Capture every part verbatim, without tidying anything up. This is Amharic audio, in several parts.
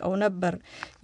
ጠይቀው ነበር።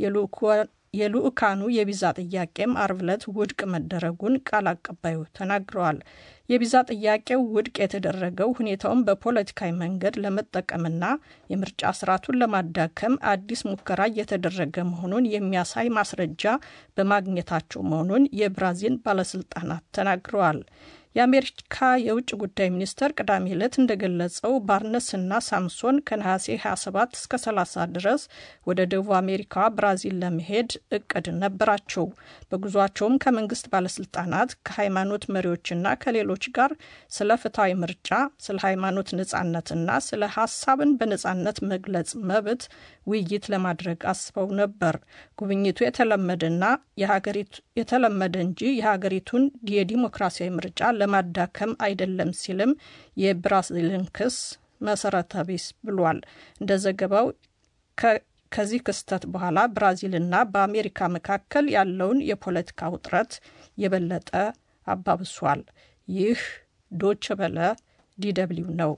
የልኡካኑ የቪዛ ጥያቄም አርብ ዕለት ውድቅ መደረጉን ቃል አቀባዩ ተናግረዋል። የቪዛ ጥያቄው ውድቅ የተደረገው ሁኔታውን በፖለቲካዊ መንገድ ለመጠቀምና የምርጫ ስርዓቱን ለማዳከም አዲስ ሙከራ እየተደረገ መሆኑን የሚያሳይ ማስረጃ በማግኘታቸው መሆኑን የብራዚል ባለስልጣናት ተናግረዋል። የአሜሪካ የውጭ ጉዳይ ሚኒስተር ቅዳሜ ዕለት እንደገለጸው ባርነስና ሳምሶን ከነሐሴ ሃያ ሰባት እስከ ሰላሳ ድረስ ወደ ደቡብ አሜሪካ ብራዚል ለመሄድ እቅድ ነበራቸው። በጉዟቸውም ከመንግስት ባለስልጣናት፣ ከሃይማኖት መሪዎችና ከሌሎች ጋር ስለ ፍትሐዊ ምርጫ፣ ስለ ሃይማኖት ነጻነትና ስለ ሀሳብን በነጻነት መግለጽ መብት ውይይት ለማድረግ አስበው ነበር። ጉብኝቱ የተለመደና የሀገሪቱ የተለመደ እንጂ የሀገሪቱን የዲሞክራሲያዊ ምርጫ ለማዳከም አይደለም ሲልም የብራዚልን ክስ መሰረተ ቢስ ብሏል። እንደ ዘገባው ከዚህ ክስተት በኋላ ብራዚልና በአሜሪካ መካከል ያለውን የፖለቲካ ውጥረት የበለጠ አባብሷል። ይህ ዶቼ ቬለ ዲ ደብልዩ ነው።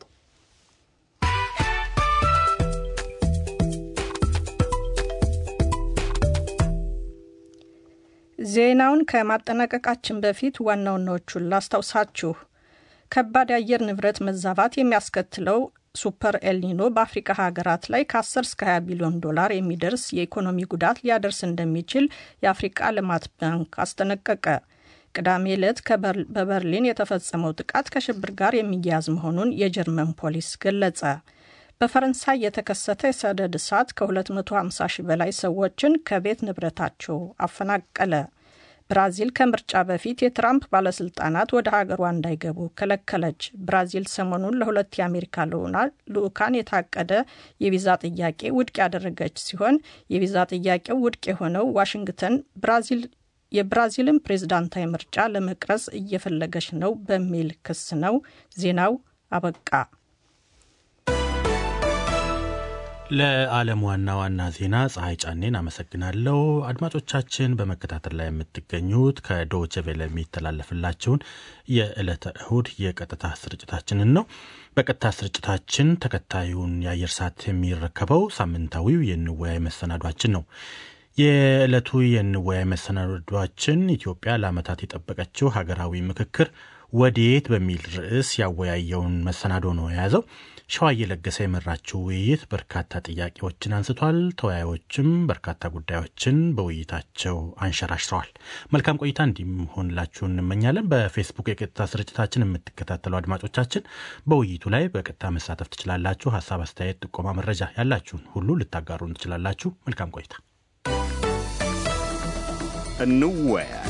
ዜናውን ከማጠናቀቃችን በፊት ዋና ዋናዎቹን ላስታውሳችሁ። ከባድ የአየር ንብረት መዛባት የሚያስከትለው ሱፐር ኤልኒኖ በአፍሪካ ሀገራት ላይ ከ10 እስከ ሃያ ቢሊዮን ዶላር የሚደርስ የኢኮኖሚ ጉዳት ሊያደርስ እንደሚችል የአፍሪካ ልማት ባንክ አስጠነቀቀ። ቅዳሜ ዕለት በበርሊን የተፈጸመው ጥቃት ከሽብር ጋር የሚያያዝ መሆኑን የጀርመን ፖሊስ ገለጸ። በፈረንሳይ የተከሰተ የሰደድ እሳት ከሁለት መቶ ሃምሳ ሺህ በላይ ሰዎችን ከቤት ንብረታቸው አፈናቀለ። ብራዚል ከምርጫ በፊት የትራምፕ ባለስልጣናት ወደ ሀገሯ እንዳይገቡ ከለከለች። ብራዚል ሰሞኑን ለሁለት የአሜሪካ ልኡካን የታቀደ የቪዛ ጥያቄ ውድቅ ያደረገች ሲሆን የቪዛ ጥያቄው ውድቅ የሆነው ዋሽንግተን ብራዚል የብራዚልን ፕሬዝዳንታዊ ምርጫ ለመቅረጽ እየፈለገች ነው በሚል ክስ ነው። ዜናው አበቃ። ለዓለም ዋና ዋና ዜና ፀሐይ ጫኔን አመሰግናለሁ። አድማጮቻችን በመከታተል ላይ የምትገኙት ከዶቼ ቬለ የሚተላለፍላችሁን የዕለተ እሁድ የቀጥታ ስርጭታችንን ነው። በቀጥታ ስርጭታችን ተከታዩን የአየር ሰዓት የሚረከበው ሳምንታዊው የንወያይ መሰናዷችን ነው። የዕለቱ የንወያይ መሰናዷችን ኢትዮጵያ ለዓመታት የጠበቀችው ሀገራዊ ምክክር ወዴት በሚል ርዕስ ያወያየውን መሰናዶ ነው የያዘው። ሸዋዬ ለገሰ የመራችው ውይይት በርካታ ጥያቄዎችን አንስቷል። ተወያዮችም በርካታ ጉዳዮችን በውይይታቸው አንሸራሽረዋል። መልካም ቆይታ እንዲሆንላችሁ እንመኛለን። በፌስቡክ የቀጥታ ስርጭታችን የምትከታተሉ አድማጮቻችን በውይይቱ ላይ በቀጥታ መሳተፍ ትችላላችሁ። ሐሳብ፣ አስተያየት፣ ጥቆማ፣ መረጃ ያላችሁን ሁሉ ልታጋሩን ትችላላችሁ። መልካም ቆይታ። እንወያይ።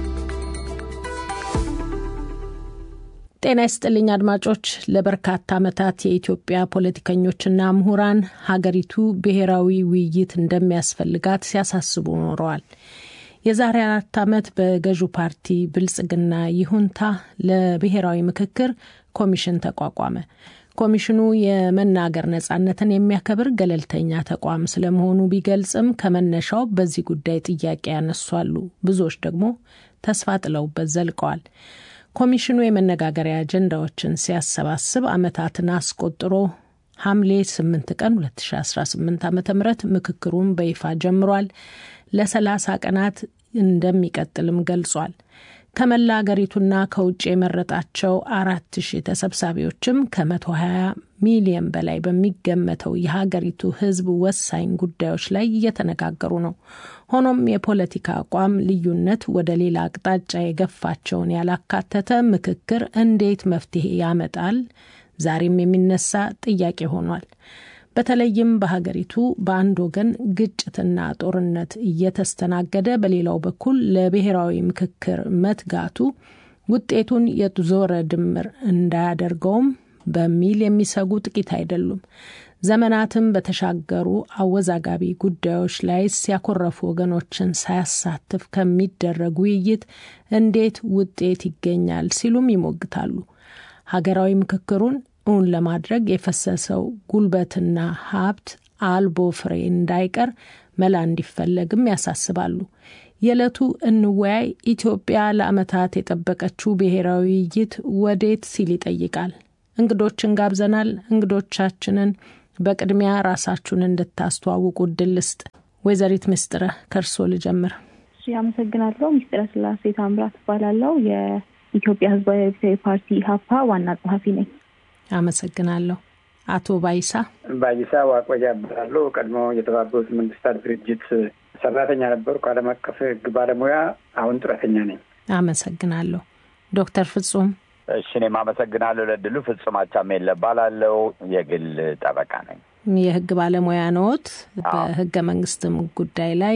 ጤና ይስጥልኝ አድማጮች። ለበርካታ ዓመታት የኢትዮጵያ ፖለቲከኞችና ምሁራን ሀገሪቱ ብሔራዊ ውይይት እንደሚያስፈልጋት ሲያሳስቡ ኖረዋል። የዛሬ አራት ዓመት በገዢው ፓርቲ ብልጽግና ይሁንታ ለብሔራዊ ምክክር ኮሚሽን ተቋቋመ። ኮሚሽኑ የመናገር ነጻነትን የሚያከብር ገለልተኛ ተቋም ስለመሆኑ ቢገልጽም ከመነሻው በዚህ ጉዳይ ጥያቄ ያነሷሉ። ብዙዎች ደግሞ ተስፋ ጥለውበት ዘልቀዋል። ኮሚሽኑ የመነጋገሪያ አጀንዳዎችን ሲያሰባስብ ዓመታትን አስቆጥሮ ሐምሌ ስምንት ቀን ሁለት ሺህ አስራ ስምንት ዓመተ ምህረት ምክክሩን በይፋ ጀምሯል። ለሰላሳ ቀናት እንደሚቀጥልም ገልጿል። ከመላ ሀገሪቱና ከውጭ የመረጣቸው አራት ሺህ ተሰብሳቢዎችም ከመቶ ሀያ ሚሊዮን በላይ በሚገመተው የሀገሪቱ ሕዝብ ወሳኝ ጉዳዮች ላይ እየተነጋገሩ ነው። ሆኖም የፖለቲካ አቋም ልዩነት ወደ ሌላ አቅጣጫ የገፋቸውን ያላካተተ ምክክር እንዴት መፍትሄ ያመጣል? ዛሬም የሚነሳ ጥያቄ ሆኗል። በተለይም በሀገሪቱ በአንድ ወገን ግጭትና ጦርነት እየተስተናገደ በሌላው በኩል ለብሔራዊ ምክክር መትጋቱ ውጤቱን የዞረ ድምር እንዳያደርገውም በሚል የሚሰጉ ጥቂት አይደሉም። ዘመናትም በተሻገሩ አወዛጋቢ ጉዳዮች ላይ ሲያኮረፉ ወገኖችን ሳያሳትፍ ከሚደረግ ውይይት እንዴት ውጤት ይገኛል ሲሉም ይሞግታሉ። ሀገራዊ ምክክሩን እውን ለማድረግ የፈሰሰው ጉልበትና ሀብት አልቦ ፍሬ እንዳይቀር መላ እንዲፈለግም ያሳስባሉ። የዕለቱ እንወያይ ኢትዮጵያ ለዓመታት የጠበቀችው ብሔራዊ ውይይት ወዴት ሲል ይጠይቃል። እንግዶችን ጋብዘናል። እንግዶቻችንን በቅድሚያ ራሳችሁን እንድታስተዋውቁ እድል ልስጥ። ወይዘሪት ምስጥረ ከርሶ ልጀምር። እሺ አመሰግናለሁ። ምስጥረ ስላሴ ታምራት እባላለሁ። የኢትዮጵያ ህዝባዊ አብዮታዊ ፓርቲ ኢህአፓ ዋና ጸሐፊ ነኝ። አመሰግናለሁ። አቶ ባይሳ ባይሳ ዋቆያ እባላለሁ። ቀድሞ የተባበሩት መንግስታት ድርጅት ሰራተኛ ነበርኩ። ዓለም አቀፍ ህግ ባለሙያ፣ አሁን ጡረተኛ ነኝ። አመሰግናለሁ። ዶክተር ፍጹም። እሺ እኔም አመሰግናለሁ ለድሉ። ፍጹም አቻሜል እባላለሁ። የግል ጠበቃ ነኝ። የህግ ባለሙያ ነዎት። በህገ መንግስትም ጉዳይ ላይ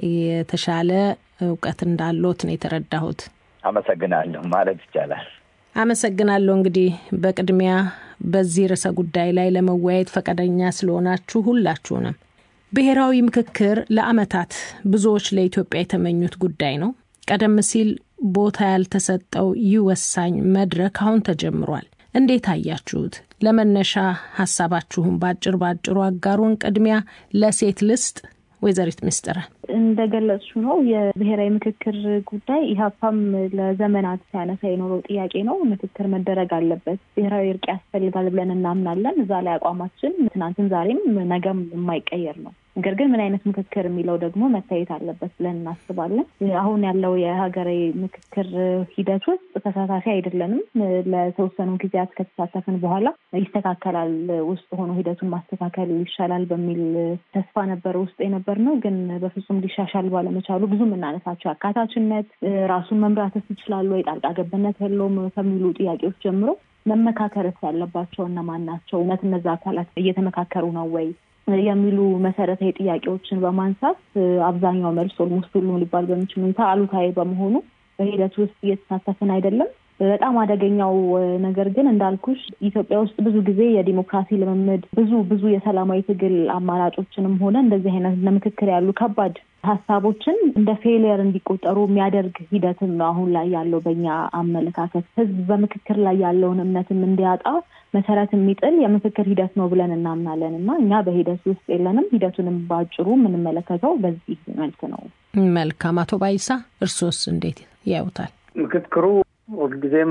የተሻለ እውቀት እንዳለዎት ነው የተረዳሁት። አመሰግናለሁ ማለት ይቻላል። አመሰግናለሁ። እንግዲህ በቅድሚያ በዚህ ርዕሰ ጉዳይ ላይ ለመወያየት ፈቃደኛ ስለሆናችሁ ሁላችሁንም። ብሔራዊ ምክክር ለአመታት ብዙዎች ለኢትዮጵያ የተመኙት ጉዳይ ነው። ቀደም ሲል ቦታ ያልተሰጠው ይህ ወሳኝ መድረክ አሁን ተጀምሯል። እንዴት አያችሁት? ለመነሻ ሐሳባችሁን ባጭር ባጭሩ አጋሩን። ቅድሚያ ለሴት ልስጥ። ወይዘሪት ምስጥረ እንደገለጽሽው ነው የብሔራዊ ምክክር ጉዳይ ኢህአፓም ለዘመናት ሲያነሳ የኖረው ጥያቄ ነው። ምክክር መደረግ አለበት፣ ብሔራዊ እርቅ ያስፈልጋል ብለን እናምናለን። እዛ ላይ አቋማችን ትናንትም ዛሬም ነገም የማይቀየር ነው። ነገር ግን ምን አይነት ምክክር የሚለው ደግሞ መታየት አለበት ብለን እናስባለን። አሁን ያለው የሀገራዊ ምክክር ሂደት ውስጥ ተሳታፊ አይደለንም። ለተወሰኑ ጊዜያት ከተሳተፍን በኋላ ይስተካከላል፣ ውስጥ ሆኖ ሂደቱን ማስተካከል ይሻላል በሚል ተስፋ ነበር ውስጥ የነበርነው። ግን በፍጹም ሊሻሻል ባለመቻሉ ብዙ የምናነሳቸው አካታችነት፣ ራሱን መምራትስ ይችላል ወይ፣ ጣልቃ ገብነት የለውም ከሚሉ ጥያቄዎች ጀምሮ መመካከርስ ያለባቸው እነማን ናቸው፣ እውነት እነዛ አካላት እየተመካከሩ ነው ወይ የሚሉ መሰረታዊ ጥያቄዎችን በማንሳት አብዛኛው መልስ ኦልሞስት ሁሉም ሊባል በሚችል ሁኔታ አሉታዊ በመሆኑ በሂደት ውስጥ እየተሳተፍን አይደለም። በጣም አደገኛው ነገር ግን እንዳልኩሽ ኢትዮጵያ ውስጥ ብዙ ጊዜ የዲሞክራሲ ልምምድ ብዙ ብዙ የሰላማዊ ትግል አማራጮችንም ሆነ እንደዚህ አይነት ለምክክር ያሉ ከባድ ሀሳቦችን እንደ ፌሊየር እንዲቆጠሩ የሚያደርግ ሂደትም አሁን ላይ ያለው በእኛ አመለካከት ህዝብ በምክክር ላይ ያለውን እምነትም እንዲያጣ መሰረት የሚጥል የምክክር ሂደት ነው ብለን እናምናለን እና እኛ በሂደት ውስጥ የለንም። ሂደቱንም ባጭሩ የምንመለከተው በዚህ መልክ ነው። መልካም። አቶ ባይሳ እርሶስ እንዴት ያዩታል? ምክክሩ ሁልጊዜም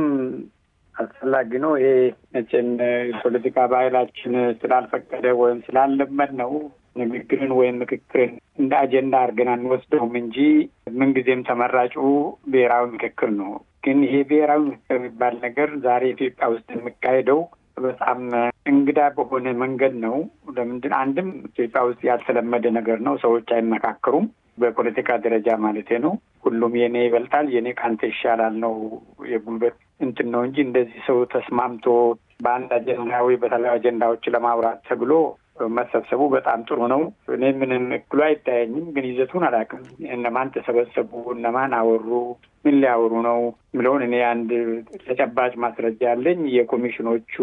አስፈላጊ ነው። ይሄ መቼም ፖለቲካ ባህላችን ስላልፈቀደ ወይም ስላለመድ ነው ንግግርን ወይም ምክክርን እንደ አጀንዳ አድርገን አንወስደውም እንጂ ምንጊዜም ተመራጩ ብሔራዊ ምክክር ነው። ግን ይሄ ብሔራዊ ምክክር የሚባል ነገር ዛሬ ኢትዮጵያ ውስጥ የሚካሄደው በጣም እንግዳ በሆነ መንገድ ነው። ለምንድን አንድም ኢትዮጵያ ውስጥ ያልተለመደ ነገር ነው። ሰዎች አይመካከሩም በፖለቲካ ደረጃ ማለት ነው። ሁሉም የኔ ይበልጣል፣ የኔ ካንተ ይሻላል ነው የጉልበት እንትን ነው እንጂ እንደዚህ ሰው ተስማምቶ በአንድ አጀንዳ ወይ በተለያዩ አጀንዳዎች ለማውራት ተብሎ መሰብሰቡ በጣም ጥሩ ነው። እኔ ምንም እክሉ አይታየኝም። ግን ይዘቱን አላውቅም። እነማን ተሰበሰቡ፣ እነማን አወሩ፣ ምን ሊያወሩ ነው ምለውን እኔ አንድ ተጨባጭ ማስረጃ ያለኝ የኮሚሽኖቹ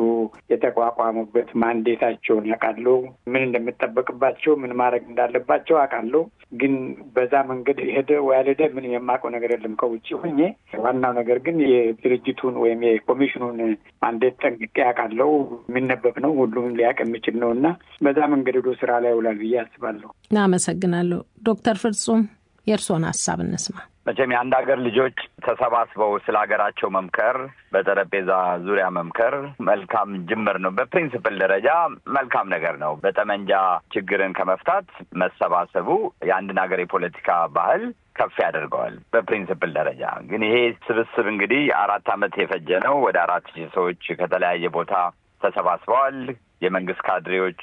የተቋቋሙበት ማንዴታቸውን ያውቃለሁ። ምን እንደምጠበቅባቸው፣ ምን ማድረግ እንዳለባቸው አውቃለሁ። ግን በዛ መንገድ ሄደ ወያለደ ምን የማውቀው ነገር የለም ከውጭ ሆኜ። ዋናው ነገር ግን የድርጅቱን ወይም የኮሚሽኑን ማንዴት ጠንቅቄ ያውቃለሁ። የሚነበብ ነው፣ ሁሉም ሊያውቅ የሚችል ነው እና በዛ መንገድ ሄዶ ስራ ላይ ውላል ብዬ አስባለሁ። አመሰግናለሁ። ዶክተር ፍጹም የእርስዎን ሀሳብ እንስማ። መቼም የአንድ ሀገር ልጆች ተሰባስበው ስለ ሀገራቸው መምከር፣ በጠረጴዛ ዙሪያ መምከር መልካም ጅምር ነው። በፕሪንሲፕል ደረጃ መልካም ነገር ነው። በጠመንጃ ችግርን ከመፍታት መሰባሰቡ የአንድን ሀገር የፖለቲካ ባህል ከፍ ያደርገዋል። በፕሪንሲፕል ደረጃ ግን ይሄ ስብስብ እንግዲህ አራት ዓመት የፈጀ ነው። ወደ አራት ሺህ ሰዎች ከተለያየ ቦታ ተሰባስበዋል። የመንግስት ካድሬዎች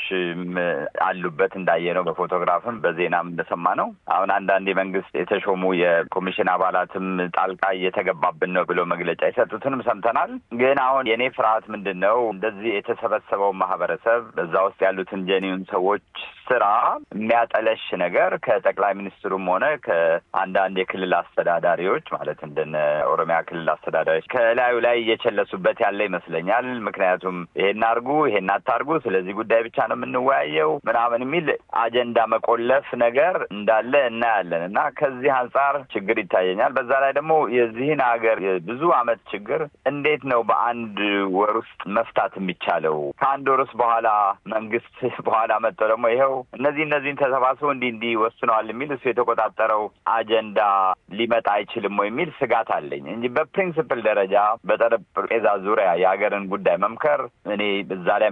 አሉበት እንዳየነው በፎቶግራፍም በዜናም እንደሰማ ነው። አሁን አንዳንድ የመንግስት የተሾሙ የኮሚሽን አባላትም ጣልቃ እየተገባብን ነው ብለው መግለጫ የሰጡትንም ሰምተናል። ግን አሁን የኔ ፍርሃት ምንድን ነው? እንደዚህ የተሰበሰበው ማህበረሰብ በዛ ውስጥ ያሉትን ጀኒውን ሰዎች ስራ የሚያጠለሽ ነገር ከጠቅላይ ሚኒስትሩም ሆነ ከአንዳንድ የክልል አስተዳዳሪዎች ማለት እንደነ ኦሮሚያ ክልል አስተዳዳሪዎች ከላዩ ላይ እየቸለሱበት ያለ ይመስለኛል። ምክንያቱም ይሄን አርጉ፣ ይሄን አታርጉ፣ ስለዚህ ጉዳይ ብቻ ነው የምንወያየው ምናምን የሚል አጀንዳ መቆለፍ ነገር እንዳለ እናያለን እና ከዚህ አንጻር ችግር ይታየኛል። በዛ ላይ ደግሞ የዚህን ሀገር ብዙ አመት ችግር እንዴት ነው በአንድ ወር ውስጥ መፍታት የሚቻለው? ከአንድ ወርስ በኋላ መንግስት በኋላ መጥቶ ደግሞ ይሄው እነዚህ እነዚህን ተሰባስበው እንዲህ እንዲህ ወስነዋል የሚል እሱ የተቆጣጠረው አጀንዳ ሊመጣ አይችልም ወይ የሚል ስጋት አለኝ እንጂ በፕሪንሲፕል ደረጃ በጠረጴዛ ዙሪያ የሀገርን ጉዳይ መምከር እኔ በዛ ላይ ምንም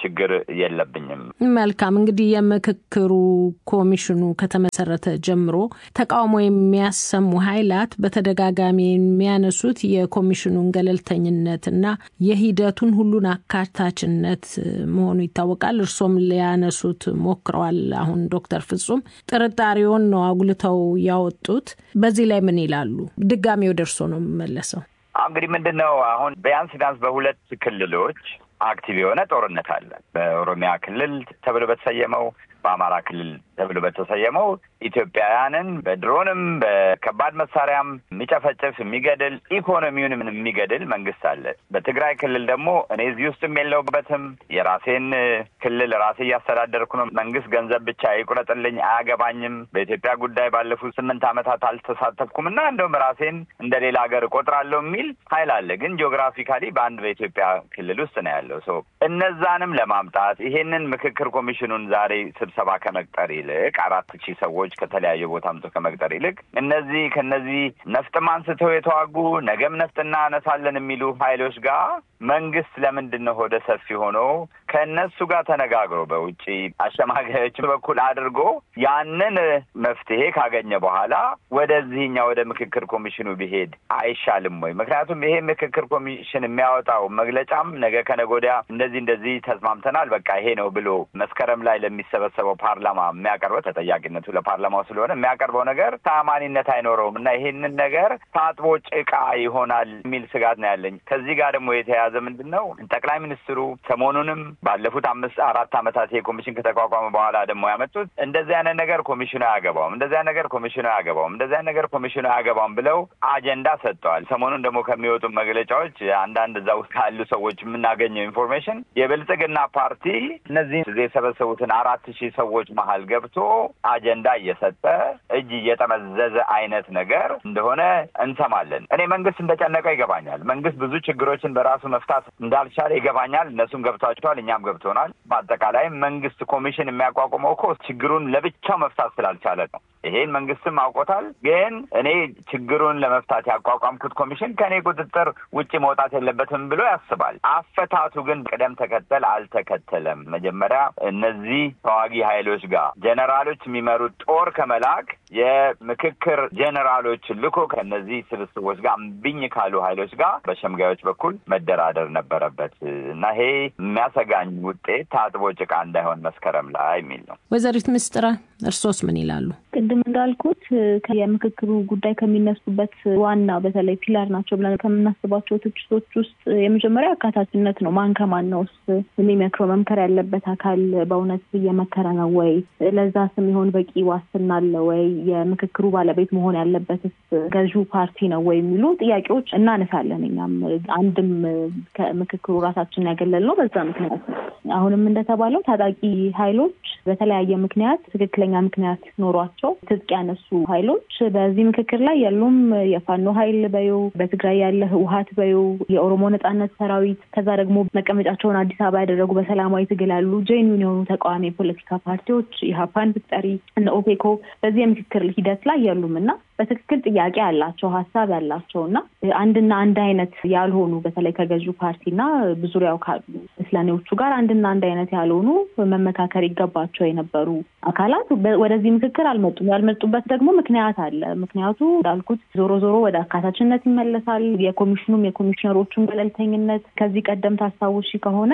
ችግር የለብኝም። መልካም እንግዲህ የምክክሩ ኮሚሽኑ ከተመሰረተ ጀምሮ ተቃውሞ የሚያሰሙ ኃይላት በተደጋጋሚ የሚያነሱት የኮሚሽኑን ገለልተኝነትና የሂደቱን ሁሉን አካታችነት መሆኑ ይታወቃል። እርሶም ሊያነሱት ሞክረዋል። አሁን ዶክተር ፍጹም ጥርጣሬውን ነው አጉልተው ያወጡት። በዚህ ላይ ምን ይላሉ? ድጋሚ ወደ እርሶ ነው የምመለሰው። እንግዲህ ምንድነው አሁን ቢያንስ ቢያንስ በሁለት ክልሎች አክቲቭ የሆነ ጦርነት አለ። በኦሮሚያ ክልል ተብሎ በተሰየመው፣ በአማራ ክልል ተብሎ በተሰየመው ኢትዮጵያውያንን በድሮንም በከባድ መሳሪያም የሚጨፈጭፍ የሚገድል ኢኮኖሚውንም የሚገድል መንግስት አለ። በትግራይ ክልል ደግሞ እኔ እዚህ ውስጥም የለሁበትም፣ የራሴን ክልል ራሴ እያስተዳደርኩ ነው። መንግስት ገንዘብ ብቻ ይቁረጥልኝ፣ አያገባኝም፣ በኢትዮጵያ ጉዳይ ባለፉት ስምንት ዓመታት አልተሳተፍኩም እና እንደውም ራሴን እንደ ሌላ ሀገር እቆጥራለሁ የሚል ኃይል አለ። ግን ጂኦግራፊካሊ በአንድ በኢትዮጵያ ክልል ውስጥ ነው ያለው። ሶ እነዛንም ለማምጣት ይሄንን ምክክር ኮሚሽኑን ዛሬ ስብሰባ ከመቅጠር ይልቅ አራት ሺህ ሰዎች ከተለያየ ቦታ አምጥቶ ከመቅጠር ይልቅ እነዚህ ከነዚህ ነፍጥም አንስተው የተዋጉ ነገም ነፍጥ እናነሳለን የሚሉ ኃይሎች ጋር መንግስት ለምንድን ነው ወደ ሰፊ ሆኖ ከነሱ ጋር ተነጋግሮ በውጪ አሸማጋዮች በኩል አድርጎ ያንን መፍትሄ ካገኘ በኋላ ወደዚህኛው ወደ ምክክር ኮሚሽኑ ቢሄድ አይሻልም ወይ? ምክንያቱም ይሄ ምክክር ኮሚሽን የሚያወጣው መግለጫም ነገ ከነገ ወዲያ እንደዚህ እንደዚህ ተስማምተናል በቃ ይሄ ነው ብሎ መስከረም ላይ ለሚሰበሰበው ፓርላማ የሚያቀርበው ተጠያቂነቱ ለፓርላማው ስለሆነ የሚያቀርበው ነገር ታማኒነት አይኖረውም እና ይሄንን ነገር ታጥቦ ጭቃ ይሆናል የሚል ስጋት ነው ያለኝ። ከዚህ ጋር ደግሞ የተያያዘ ምንድነው ጠቅላይ ሚኒስትሩ ሰሞኑንም ባለፉት አምስት አራት ዓመታት የኮሚሽን ከተቋቋመ በኋላ ደግሞ ያመጡት እንደዚህ አይነት ነገር ኮሚሽኑ አያገባውም፣ እንደዚህ አይነት ነገር ኮሚሽኑ አያገባውም፣ እንደዚህ አይነት ነገር ኮሚሽኑ አያገባውም ብለው አጀንዳ ሰጥተዋል። ሰሞኑን ደግሞ ከሚወጡ መግለጫዎች አንዳንድ እዛ ውስጥ ካሉ ሰዎች የምናገኘው ኢንፎርሜሽን የብልጽግና ፓርቲ እነዚህ እዚህ የሰበሰቡትን አራት ሺህ ሰዎች መሀል ገብቶ አጀንዳ እየሰጠ እጅ እየጠመዘዘ አይነት ነገር እንደሆነ እንሰማለን። እኔ መንግስት እንደጨነቀው ይገባኛል። መንግስት ብዙ ችግሮችን በራሱ መፍታት እንዳልቻለ ይገባኛል። እነሱም ገብቷቸዋል፣ እኛም ገብቶናል። በአጠቃላይ መንግስት ኮሚሽን የሚያቋቁመው እኮ ችግሩን ለብቻው መፍታት ስላልቻለ ነው። ይሄን መንግስትም አውቆታል። ግን እኔ ችግሩን ለመፍታት ያቋቋምኩት ኮሚሽን ከኔ ቁጥጥር ውጪ መውጣት የለበትም ብሎ ያስባል። አፈታቱ ግን ቅደም ተከተል አልተከተለም። መጀመሪያ እነዚህ ተዋጊ ኃይሎች ጋር ጀነራሎች የሚመሩት ጦር ከመላክ የምክክር ጀነራሎች ልኮ ከነዚህ ስብስቦች ጋር እምቢኝ ካሉ ኃይሎች ጋር በሸምጋዮች በኩል መደራደር ነበረበት እና ይሄ የሚያሰጋኝ ውጤት ታጥቦ ጭቃ እንዳይሆን መስከረም ላይ የሚል ነው። ወይዘሪት ምስጥራ እርሶስ ምን ይላሉ? ቅድም እንዳልኩት የምክክሩ ጉዳይ ከሚነሱበት ዋና በተለይ ፒላር ናቸው ብለን ከምናስባቸው ትችቶች ውስጥ የመጀመሪያ አካታችነት ነው። ማን ከማን ነው የሚመክረው? መምከር ያለበት አካል በእውነት እየመከረ ነው ወይ? ለዛ ስም ይሆን በቂ ዋስትና አለ ወይ? የምክክሩ ባለቤት መሆን ያለበትስ ገዢው ፓርቲ ነው ወይ የሚሉ ጥያቄዎች እናነሳለን። እኛም አንድም ከምክክሩ ራሳችን ያገለልነው በዛ ምክንያት አሁንም እንደተባለው ታጣቂ ኃይሎች በተለያየ ምክንያት ትክክለኛ ምክንያት ኖሯቸው ትጥቅ ያነሱ ኃይሎች በዚህ ምክክር ላይ ያሉም የፋኖ ኃይል በዩ በትግራይ ያለ ህወሓት በዩ የኦሮሞ ነጻነት ሰራዊት ከዛ ደግሞ መቀመጫቸውን አዲስ አበባ ያደረጉ በሰላማዊ ትግል ያሉ ጄኒውን የሆኑ ተቃዋሚ ፖለቲካ ፓርቲዎች ኢሃፓን ብትጠሪ እና ኦፔኮ በዚህ ምክክር ሂደት ላይ ያሉምና በትክክል ጥያቄ ያላቸው ሀሳብ ያላቸውና አንድና አንድ አይነት ያልሆኑ በተለይ ከገዢው ፓርቲና ብዙሪያው ካሉ እስላኔዎቹ ጋር አንድና አንድ አይነት ያልሆኑ መመካከር ይገባቸው የነበሩ አካላት ወደዚህ ምክክር አልመጡም። ያልመጡበት ደግሞ ምክንያት አለ። ምክንያቱ እንዳልኩት ዞሮ ዞሮ ወደ አካታችነት ይመለሳል። የኮሚሽኑም የኮሚሽነሮቹም ገለልተኝነት ከዚህ ቀደም ታስታውሺ ከሆነ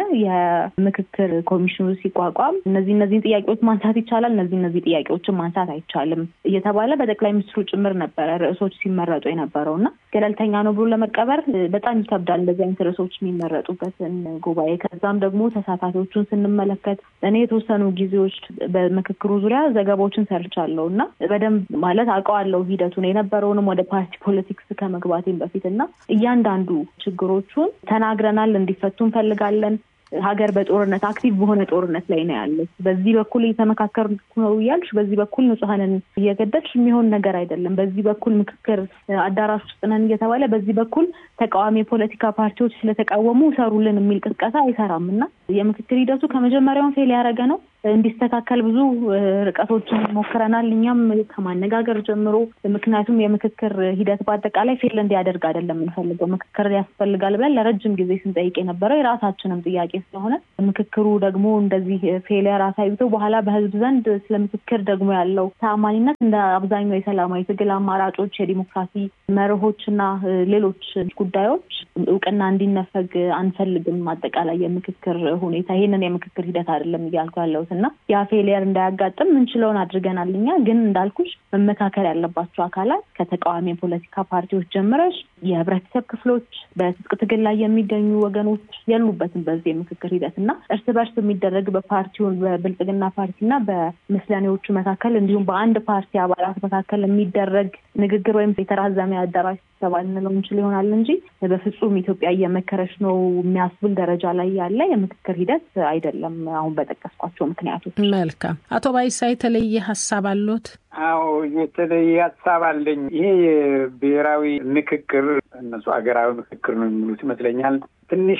የምክክር ኮሚሽኑ ሲቋቋም እነዚህ እነዚህ ጥያቄዎች ማንሳት ይቻላል፣ እነዚህ እነዚህ ጥያቄዎችን ማንሳት አይቻልም እየተባለ በጠቅላይ ሚኒስትሩ ጭምር ነበረ ርዕሶች ሲመረጡ የነበረውና ገለልተኛ ነው ብሎ ለመቀበል በጣም ይከብዳል እንደዚህ አይነት ርዕሶች የሚመረጡበትን ጉባኤ። ከዛም ደግሞ ተሳታፊዎቹን ስንመለከት እኔ የተወሰኑ ጊዜዎች በምክክሩ ዙሪያ ዘገባዎችን ሰርቻለሁና በደንብ ማለት አውቀዋለሁ ሂደቱን የነበረውንም ወደ ፓርቲ ፖለቲክስ ከመግባቴም በፊትና እያንዳንዱ ችግሮቹን ተናግረናል፣ እንዲፈቱ እንፈልጋለን። ሀገር በጦርነት አክቲቭ በሆነ ጦርነት ላይ ነው ያለች። በዚህ በኩል እየተመካከርኩ ነው ያልሽ፣ በዚህ በኩል ንጹሃንን እየገደልሽ የሚሆን ነገር አይደለም። በዚህ በኩል ምክክር አዳራሽ ውስጥ ነን እየተባለ በዚህ በኩል ተቃዋሚ ፖለቲካ ፓርቲዎች ስለተቃወሙ ሰሩልን የሚል ቅስቀሳ አይሰራምና የምክክር ሂደቱ ከመጀመሪያው ፌል ያደረገ ነው። እንዲስተካከል ብዙ ርቀቶችን ሞክረናል እኛም ከማነጋገር ጀምሮ ምክንያቱም የምክክር ሂደት በአጠቃላይ ፌል እንዲያደርግ አይደለም እንፈልገው ምክክር ያስፈልጋል ብለን ለረጅም ጊዜ ስንጠይቅ የነበረው የራሳችንም ጥያቄ ስለሆነ ምክክሩ ደግሞ እንደዚህ ፌሊየር አሳይቶ በኋላ በህዝብ ዘንድ ስለምክክር ደግሞ ያለው ተአማኒነት እንደ አብዛኛው የሰላማዊ ትግል አማራጮች የዲሞክራሲ መርሆችና ሌሎች ጉዳዮች እውቅና እንዲነፈግ አንፈልግም አጠቃላይ የምክክር ሁኔታ ይሄንን የምክክር ሂደት አይደለም ይያልኩ ያለውና ያ ፌሊየር እንዳያጋጥም እንችለውን አድርገናልኛ ግን እንዳልኩሽ መመካከል ያለባቸው አካላት ከተቃዋሚ ፖለቲካ ፓርቲዎች ጀምረሽ የህብረተሰብ ክፍሎች በትጥቅ ትግል ላይ የሚገኙ ወገኖች ያሉበትን በዚህ የምክክር ሂደትና እርስ በርስ የሚደረግ በፓርቲው በብልጽግና ፓርቲና በመስለኔዎቹ መካከል እንዲሁም በአንድ ፓርቲ አባላት መካከል የሚደረግ ንግግር ወይም የተራዘመ አዳራሽ ተባልነው እንችል ይሆናል እንጂ በፍጹም ኢትዮጵያ እየመከረች ነው የሚያስብል ደረጃ ላይ ያለ የምክክር ሂደት አይደለም አሁን በተጠቀስኳቸው ምክንያቶች መልካም አቶ ባይሳ የተለየ ሀሳብ አለዎት አዎ የተለየ ሀሳብ አለኝ ይሄ የብሔራዊ ምክክር እነሱ አገራዊ ምክክር ነው የሚሉት ይመስለኛል ትንሽ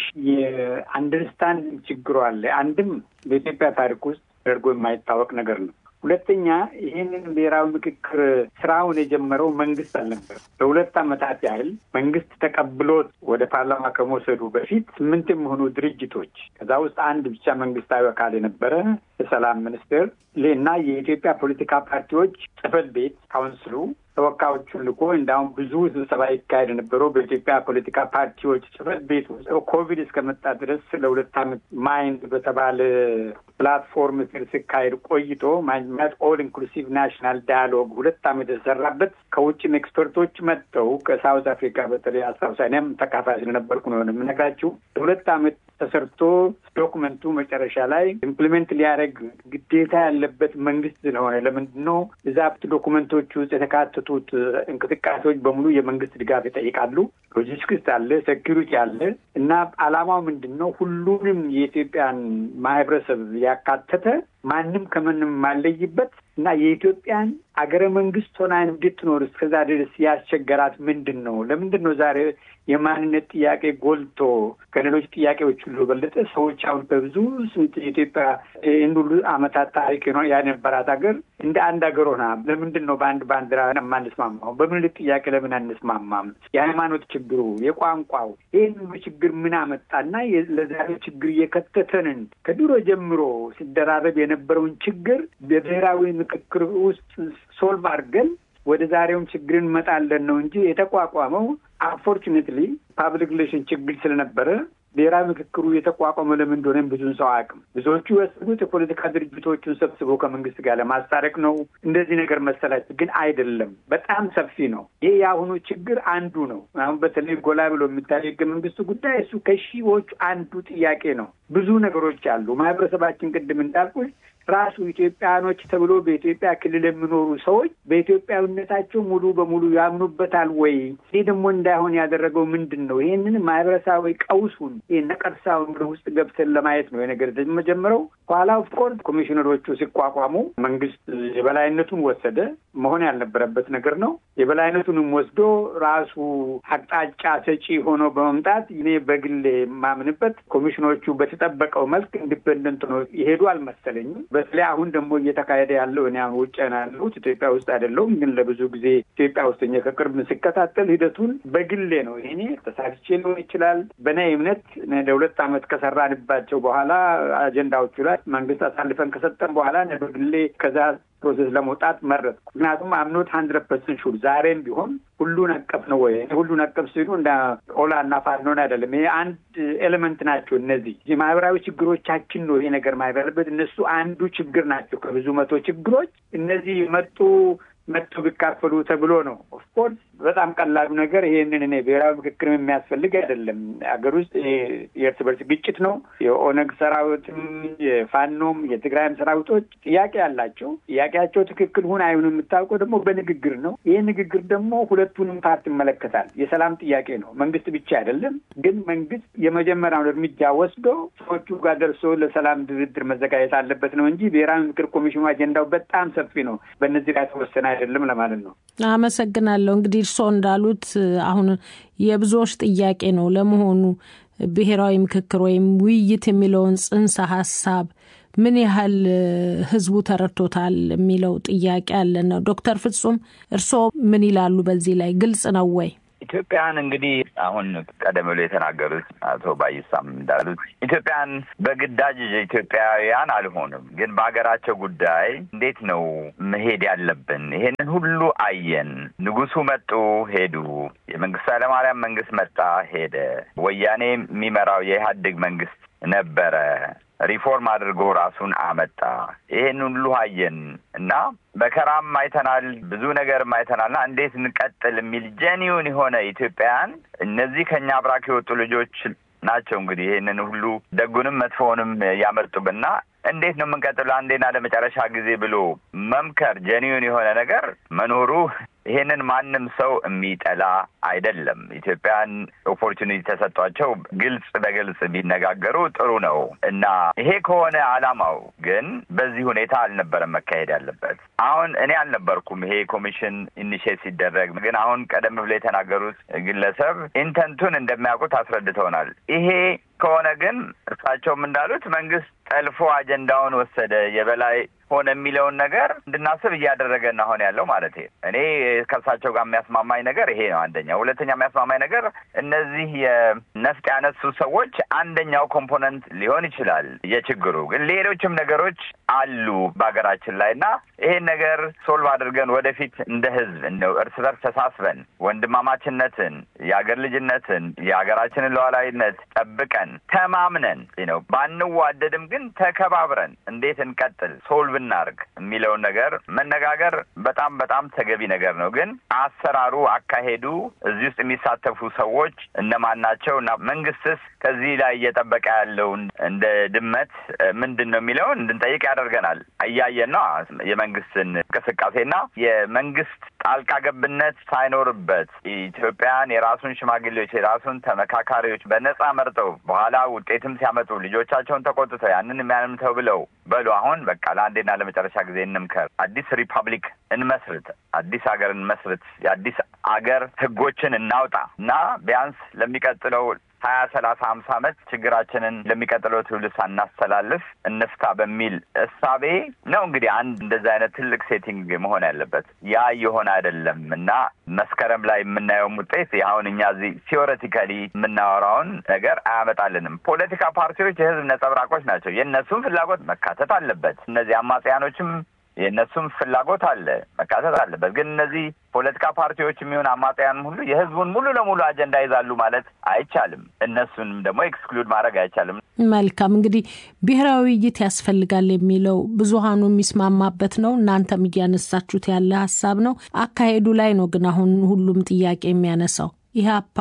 የአንደርስታንድ ችግሩ አለ አንድም በኢትዮጵያ ታሪክ ውስጥ ደርጎ የማይታወቅ ነገር ነው ሁለተኛ ይሄንን ብሔራዊ ምክክር ስራውን የጀመረው መንግስት አልነበር ለሁለት አመታት ያህል መንግስት ተቀብሎት ወደ ፓርላማ ከመውሰዱ በፊት ስምንት የሚሆኑ ድርጅቶች ከዛ ውስጥ አንድ ብቻ መንግስታዊ አካል የነበረ የሰላም ሚኒስቴር ለና የኢትዮጵያ ፖለቲካ ፓርቲዎች ጽሕፈት ቤት ካውንስሉ ተወካዮቹን ልኮ እንዳውም ብዙ ስብሰባ ይካሄድ ነበረው በኢትዮጵያ ፖለቲካ ፓርቲዎች ጽሕፈት ቤት ኮቪድ እስከመጣ ድረስ ለሁለት አመት ማይንድ በተባለ ፕላትፎርም ሲካሄድ ቆይቶ ማይንድ ኦል ኢንክሉሲቭ ናሽናል ዳያሎግ ሁለት አመት ተሰራበት ከውጭም ኤክስፐርቶች መጥተው ከሳውዝ አፍሪካ በተለይ አስታውሳኔም ተካፋይ ስለነበርኩ ነው የምነግራችሁ ሁለት አመት ተሰርቶ ዶክመንቱ መጨረሻ ላይ ኢምፕሊሜንት ሊያደርግ ግዴታ ያለበት መንግስት ስለሆነ ለምንድነው እዛ ዶክመንቶቹ ውስጥ የተካተቱት እንቅስቃሴዎች በሙሉ የመንግስት ድጋፍ ይጠይቃሉ ሎጂስቲክስ አለ ሴኩሪቲ አለ እና አላማው ምንድነው ሁሉንም የኢትዮጵያን ማህበረሰብ ያካተተ ማንም ከማንም ማለይበት እና የኢትዮጵያን አገረ መንግስት ሆና እንድትኖር እስከዛ ድረስ ያስቸገራት ምንድነው ለምንድነው ዛሬ የማንነት ጥያቄ ጎልቶ ከሌሎች ጥያቄዎች ሁሉ በለጠ ሰዎች አሁን በብዙ ስንት ኢትዮጵያ እንዱሉ አመታት ታሪክ ነው ያነበራት ሀገር እንደ አንድ ሀገር ሆና ለምንድነው በአንድ ባንዲራ ማንስማማው በምን ጥያቄ ለምን አንስማማም የሃይማኖት ችግሩ የቋንቋው ይሄን ችግር ምን አመጣና ለዛሬ ችግር የከተተንን ከድሮ ጀምሮ ሲደራረብ የነበረውን ችግር በብሔራዊ ምክክር ውስጥ ሶልቭ አድርገን ወደ ዛሬውም ችግርን መጣለን ነው እንጂ የተቋቋመው አንፎርቹኔትሊ ፓብሊክ ሪሌሽን ችግር ስለነበረ ብሔራዊ ምክክሩ የተቋቋመው ለምን እንደሆነ ብዙን ሰው አያውቅም ብዙዎቹ ያስቡት የፖለቲካ ድርጅቶችን ሰብስቦ ከመንግስት ጋር ለማስታረቅ ነው እንደዚህ ነገር መሰላችሁ ግን አይደለም በጣም ሰፊ ነው ይሄ ያሁኑ ችግር አንዱ ነው አሁን በተለይ ጎላ ብሎ የሚታየው ህገ መንግስቱ ጉዳይ እሱ ከሺዎች አንዱ ጥያቄ ነው ብዙ ነገሮች አሉ ማህበረሰባችን ቅድም እንዳልኩት ራሱ ኢትዮጵያኖች ተብሎ በኢትዮጵያ ክልል የሚኖሩ ሰዎች በኢትዮጵያዊነታቸው ሙሉ በሙሉ ያምኑበታል ወይ ይሄ ደግሞ እንዳይሆን ያደረገው ምንድነው ይሄንን ማህበረሰባዊ ቀውሱን የነቀርሳውን ውስጥ ገብተን ለማየት ነው የነገር ተጀመረው ኋላ ኦፍ ኮርስ ኮሚሽነሮቹ ሲቋቋሙ መንግስት የበላይነቱን ወሰደ መሆን ያልነበረበት ነገር ነው የበላይነቱንም ወስዶ ራሱ አቅጣጫ ሰጪ ሆኖ በመምጣት እኔ በግሌ ማምንበት ኮሚሽነሮቹ በተጠበቀው መልክ ኢንዲፔንደንት ነው ይሄዱ አልመሰለኝም በተለይ አሁን ደግሞ እየተካሄደ ያለው እኔ አሁን ውጭ ነው ኢትዮጵያ ውስጥ አይደለም ግን ለብዙ ጊዜ ኢትዮጵያ ውስጥ ከቅርብ ሲከታተል ሂደቱን በግሌ ነው እኔ ተሳትቼ ሊሆን ይችላል በእኔ እምነት ለሁለት አመት ከሰራንባቸው በኋላ አጀንዳዎቹ ላይ መንግስት አሳልፈን ከሰጠን በኋላ ነው በግሌ ከዛ ፕሮሰስ ለመውጣት መረጥ ምክንያቱም አምኖት መቶ ፐርሰንት ሹር ዛሬም ቢሆን ሁሉን አቀፍ ነው ወይ ሁሉን አቀፍ ሲሉ እንደ ኦላና ፋኖን አይደለም ይሄ አንድ ኤሌመንት ናቸው እነዚህ የማህበራዊ ችግሮቻችን ነው ይሄ ነገር ማይበረበት እነሱ አንዱ ችግር ናቸው ከብዙ መቶ ችግሮች እነዚህ መጡ መጥቶ ቢካፈሉ ተብሎ ነው ኦፍ ኮርስ በጣም ቀላሉ ነገር ይሄንን እኔ ብሔራዊ ምክክር የሚያስፈልግ አይደለም አገር ውስጥ የእርስ በርስ ግጭት ነው የኦነግ ሰራዊትም የፋኖም የትግራይም ሰራዊቶች ጥያቄ ያላቸው ጥያቄያቸው ትክክል ሆነ አይሁን የምታውቀው ደግሞ በንግግር ነው ይሄ ንግግር ደግሞ ሁለቱንም ፓርቲ ይመለከታል የሰላም ጥያቄ ነው መንግስት ብቻ አይደለም ግን መንግስት የመጀመሪያውን እርምጃ ወስዶ ሰዎቹ ጋር ደርሶ ለሰላም ድርድር መዘጋጀት አለበት ነው እንጂ ብሔራዊ ምክክር ኮሚሽኑ አጀንዳው በጣም ሰፊ ነው በእነዚህ ላይ ተወሰነ አይደለም ለማለት ነው አመሰግናለሁ እንግዲህ እርሶ እንዳሉት አሁን የብዙዎች ጥያቄ ነው ለመሆኑ ብሔራዊ ምክክር ወይም ውይይት የሚለውን ጽንሰ ሐሳብ ምን ያህል ህዝቡ ተረድቶታል የሚለው ጥያቄ አለ ነው። ዶክተር ፍጹም እርስዎ ምን ይላሉ በዚህ ላይ ግልጽ ነው ወይ? ኢትዮጵያን እንግዲህ አሁን ቀደም ብሎ የተናገሩት አቶ ባይሳም እንዳሉት ኢትዮጵያን በግዳጅ ኢትዮጵያውያን አልሆንም፣ ግን በአገራቸው ጉዳይ እንዴት ነው መሄድ ያለብን? ይሄንን ሁሉ አየን። ንጉሱ መጡ ሄዱ። የመንግስቱ ኃይለማርያም መንግስት መጣ ሄደ። ወያኔ የሚመራው የኢህአዴግ መንግስት ነበረ። ሪፎርም አድርጎ ራሱን አመጣ። ይሄን ሁሉ አየን እና በከራም አይተናል፣ ብዙ ነገርም አይተናልና እንዴት እንቀጥል የሚል ጄኒዩን የሆነ ኢትዮጵያን እነዚህ ከኛ አብራክ የወጡ ልጆች ናቸው እንግዲህ ይሄንን ሁሉ ደጉንም መጥፎውንም ያመጡብና እንዴት ነው የምንቀጥለው አንዴና ለመጨረሻ ጊዜ ብሎ መምከር ጄኒዩን የሆነ ነገር መኖሩ ይሄንን ማንም ሰው የሚጠላ አይደለም። ኢትዮጵያን ኦፖርቹኒቲ ተሰጥቷቸው ግልጽ በግልጽ ቢነጋገሩ ጥሩ ነው እና ይሄ ከሆነ አላማው ግን በዚህ ሁኔታ አልነበረም መካሄድ ያለበት። አሁን እኔ አልነበርኩም ይሄ ኮሚሽን ኢኒሼት ሲደረግ፣ ግን አሁን ቀደም ብለው የተናገሩት ግለሰብ ኢንተንቱን እንደሚያውቁት አስረድተውናል። ይሄ ከሆነ ግን እርሳቸውም እንዳሉት መንግስት ጠልፎ አጀንዳውን ወሰደ የበላይ ሆነ የሚለውን ነገር እንድናስብ እያደረገን አሁን ያለው ማለት ነው። እኔ ከእርሳቸው ጋር የሚያስማማኝ ነገር ይሄ ነው አንደኛ። ሁለተኛ የሚያስማማኝ ነገር እነዚህ የነፍጥ ያነሱ ሰዎች አንደኛው ኮምፖነንት ሊሆን ይችላል የችግሩ፣ ግን ሌሎችም ነገሮች አሉ በሀገራችን ላይ እና ይሄን ነገር ሶልቭ አድርገን ወደፊት እንደ ህዝብ እንደው እርስ በርስ ተሳስበን ወንድማማችነትን፣ የአገር ልጅነትን፣ የሀገራችንን ሉዓላዊነት ጠብቀን ተማምነን ነው ባንዋደድም ግን ተከባብረን እንዴት እንቀጥል ሶልቭ እናርግ የሚለውን ነገር መነጋገር በጣም በጣም ተገቢ ነገር ነው። ግን አሰራሩ አካሄዱ እዚህ ውስጥ የሚሳተፉ ሰዎች እነማን ናቸው እና መንግስትስ ከዚህ ላይ እየጠበቀ ያለው እንደ ድመት ምንድን ነው የሚለውን እንድንጠይቅ ያደርገናል። እያየን ነው የመንግስትን እንቅስቃሴና የመንግስት ጣልቃ ገብነት ሳይኖርበት ኢትዮጵያን የራሱን ሽማግሌዎች የራሱን ተመካካሪዎች በነጻ መርጠው በኋላ ውጤትም ሲያመጡ ልጆቻቸውን ተቆጥተው ያንን የሚያምተው ብለው በሉ አሁን በቃ ለአንዴና ለመጨረሻ ጊዜ እንምከር፣ አዲስ ሪፐብሊክ እንመስርት፣ አዲስ ሀገር እንመስርት፣ የአዲስ ሀገር ህጎችን እናውጣ እና ቢያንስ ለሚቀጥለው ሀያ ሰላሳ ሀምሳ ዓመት ችግራችንን ለሚቀጥለው ትውልድ ሳናስተላልፍ እንፍታ በሚል እሳቤ ነው እንግዲህ አንድ እንደዛ አይነት ትልቅ ሴቲንግ መሆን ያለበት። ያ የሆነ አይደለም እና መስከረም ላይ የምናየው ውጤት አሁን እኛ እዚህ ቲዮሬቲካሊ የምናወራውን ነገር አያመጣልንም። ፖለቲካ ፓርቲዎች የህዝብ ነጸብራቆች ናቸው። የእነሱም ፍላጎት መካተት አለበት። እነዚህ አማጽያኖችም የእነሱም ፍላጎት አለ መካተት አለበት። ግን እነዚህ ፖለቲካ ፓርቲዎች የሚሆን አማጽያን ሁሉ የህዝቡን ሙሉ ለሙሉ አጀንዳ ይዛሉ ማለት አይቻልም። እነሱንም ደግሞ ኤክስክሉድ ማድረግ አይቻልም። መልካም እንግዲህ ብሔራዊ ውይይት ያስፈልጋል የሚለው ብዙሃኑ የሚስማማበት ነው። እናንተም እያነሳችሁት ያለ ሀሳብ ነው። አካሄዱ ላይ ነው ግን አሁን ሁሉም ጥያቄ የሚያነሳው ኢህአፓ፣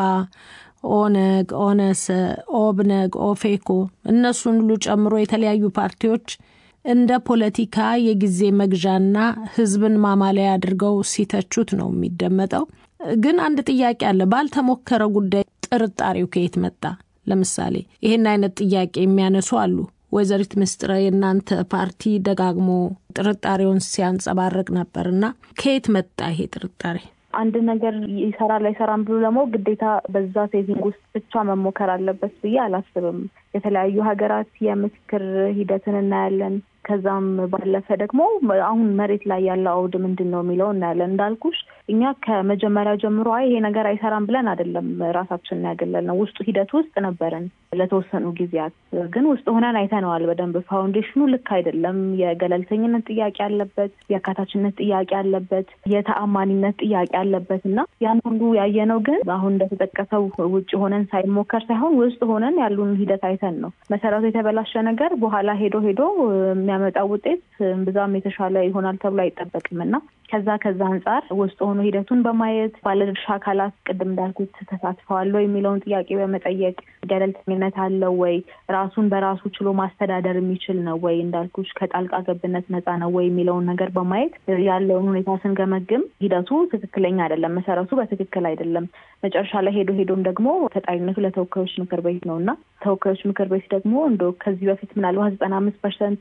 ኦነግ፣ ኦነሰ፣ ኦብነግ፣ ኦፌኮ እነሱን ሁሉ ጨምሮ የተለያዩ ፓርቲዎች እንደ ፖለቲካ የጊዜ መግዣና ህዝብን ማማለያ አድርገው ሲተቹት ነው የሚደመጠው። ግን አንድ ጥያቄ አለ። ባልተሞከረ ጉዳይ ጥርጣሬው ከየት መጣ? ለምሳሌ ይሄን አይነት ጥያቄ የሚያነሱ አሉ። ወይዘሪት ምስጥረ የእናንተ ፓርቲ ደጋግሞ ጥርጣሬውን ሲያንጸባርቅ ነበርና ከየት መጣ ይሄ ጥርጣሬ? አንድ ነገር ይሰራል አይሰራም ብሎ ደግሞ ግዴታ በዛ ሴቲንግ ውስጥ ብቻ መሞከር አለበት ብዬ አላስብም። የተለያዩ ሀገራት የምክክር ሂደትን እናያለን። ከዛም ባለፈ ደግሞ አሁን መሬት ላይ ያለው አውድ ምንድነው የሚለው እናያለን። እንዳልኩሽ እኛ ከመጀመሪያ ጀምሮ አይ ይሄ ነገር አይሰራም ብለን አይደለም ራሳችንን ያገለልነው። ውስጥ ሂደት ውስጥ ነበርን ለተወሰኑ ጊዜያት። ግን ውስጥ ሆነን አይተነዋል በደንብ ፋውንዴሽኑ ልክ አይደለም። የገለልተኝነት ጥያቄ አለበት፣ የአካታችነት ጥያቄ አለበት፣ የተአማኒነት ጥያቄ አለበትና ያን ሁሉ ያየነው ግን አሁን እንደተጠቀሰው ውጭ ሆነን ሳይሞከር ሳይሆን ውስጥ ሆነን ያሉን ሂደት አይተን ነው። መሰረቱ የተበላሸ ነገር በኋላ ሄዶ ሄዶ የሚያመጣው ውጤት ብዛም የተሻለ ይሆናል ተብሎ አይጠበቅምና ከዛ ከዛ አንፃር ውስጥ ሆኖ ሂደቱን በማየት ባለድርሻ አካላት ቅድም እንዳልኩት ተሳትፈዋል ወይ የሚለውን ጥያቄ በመጠየቅ ገለልተኝነት አለው ወይ፣ ራሱን በራሱ ችሎ ማስተዳደር የሚችል ነው ወይ፣ እንዳልኩሽ ከጣልቃ ገብነት ነፃ ነው ወይ የሚለውን ነገር በማየት ያለውን ሁኔታ ስንገመግም ሂደቱ ትክክለኛ አይደለም፣ መሰረቱ በትክክል አይደለም። መጨረሻ ላይ ሄዶ ሄዶም ደግሞ ተጣሪነቱ ለተወካዮች ምክር ቤት ነውና ተወካዮች ምክር ቤት ደግሞ እንደው ከዚህ በፊት ምናልባት ዘጠና አምስት ፐርሰንት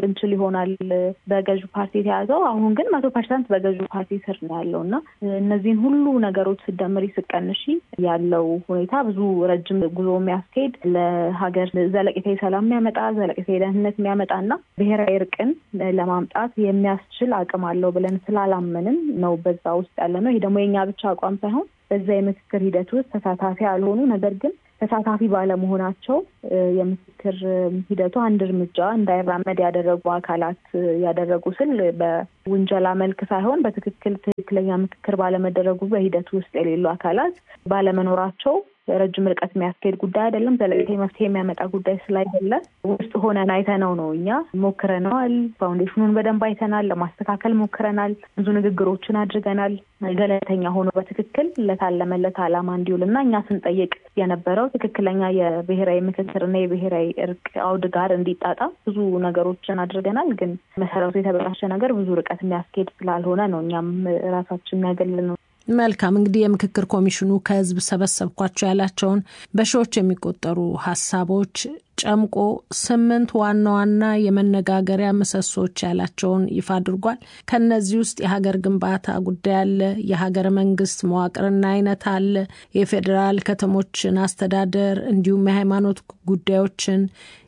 እንችል ይሆናል በገዢው ፓርቲ የተያዘው። አሁን ግን መቶ ፐርሰንት በገዢው ፓርቲ ስር ነው ያለውና እነዚህን ሁሉ ነገሮች ሲደመሪ ሲቀንሺ ያለው ሁኔታ ብዙ ረጅም ጉዞ የሚያስኬድ ለሀገር ዘለቄታዊ ሰላም የሚያመጣ ዘለቄታዊ ደህንነት የሚያመጣና ብሔራዊ እርቅን ለማምጣት የሚያስችል አቅም አለው ብለን ስላላመንን ነው በዛ ውስጥ ያለነው። ይሄ ደግሞ የኛ ብቻ አቋም ሳይሆን በዛ የምክክር ሂደት ውስጥ ተሳታፊ ያልሆኑ ነገር ግን ተሳታፊ ባለመሆናቸው የምክክር ሂደቱ አንድ እርምጃ እንዳይራመድ ያደረጉ አካላት ያደረጉ ስል በውንጀላ መልክ ሳይሆን በትክክል ትክክለኛ ምክክር ባለመደረጉ በሂደቱ ውስጥ የሌሉ አካላት ባለመኖራቸው ረጅም ርቀት የሚያስኬድ ጉዳይ አይደለም። ዘለቄታዊ መፍትሄ የሚያመጣ ጉዳይ ስላይደለ ውስጥ ሆነን አይተነው ነው። እኛ ሞክረናል። ፋውንዴሽኑን በደንብ አይተናል። ለማስተካከል ሞክረናል። ብዙ ንግግሮችን አድርገናል። ገለልተኛ ሆኖ በትክክል ለታለመለት ዓላማ እንዲውልና እኛ ስንጠይቅ የነበረው ትክክለኛ የብሔራዊ ምክክርና የብሔራዊ እርቅ አውድ ጋር እንዲጣጣ ብዙ ነገሮችን አድርገናል። ግን መሰረቱ የተበላሸ ነገር ብዙ ርቀት የሚያስኬድ ስላልሆነ ነው እኛም ራሳችን ያገለልነው። መልካም እንግዲህ የምክክር ኮሚሽኑ ከህዝብ ሰበሰብኳቸው ያላቸውን በሺዎች የሚቆጠሩ ሐሳቦች ጨምቆ ስምንት ዋና ዋና የመነጋገሪያ ምሰሶች ያላቸውን ይፋ አድርጓል። ከነዚህ ውስጥ የሀገር ግንባታ ጉዳይ አለ፣ የሀገር መንግስት መዋቅርና አይነት አለ፣ የፌዴራል ከተሞችን አስተዳደር እንዲሁም የሃይማኖት ጉዳዮችን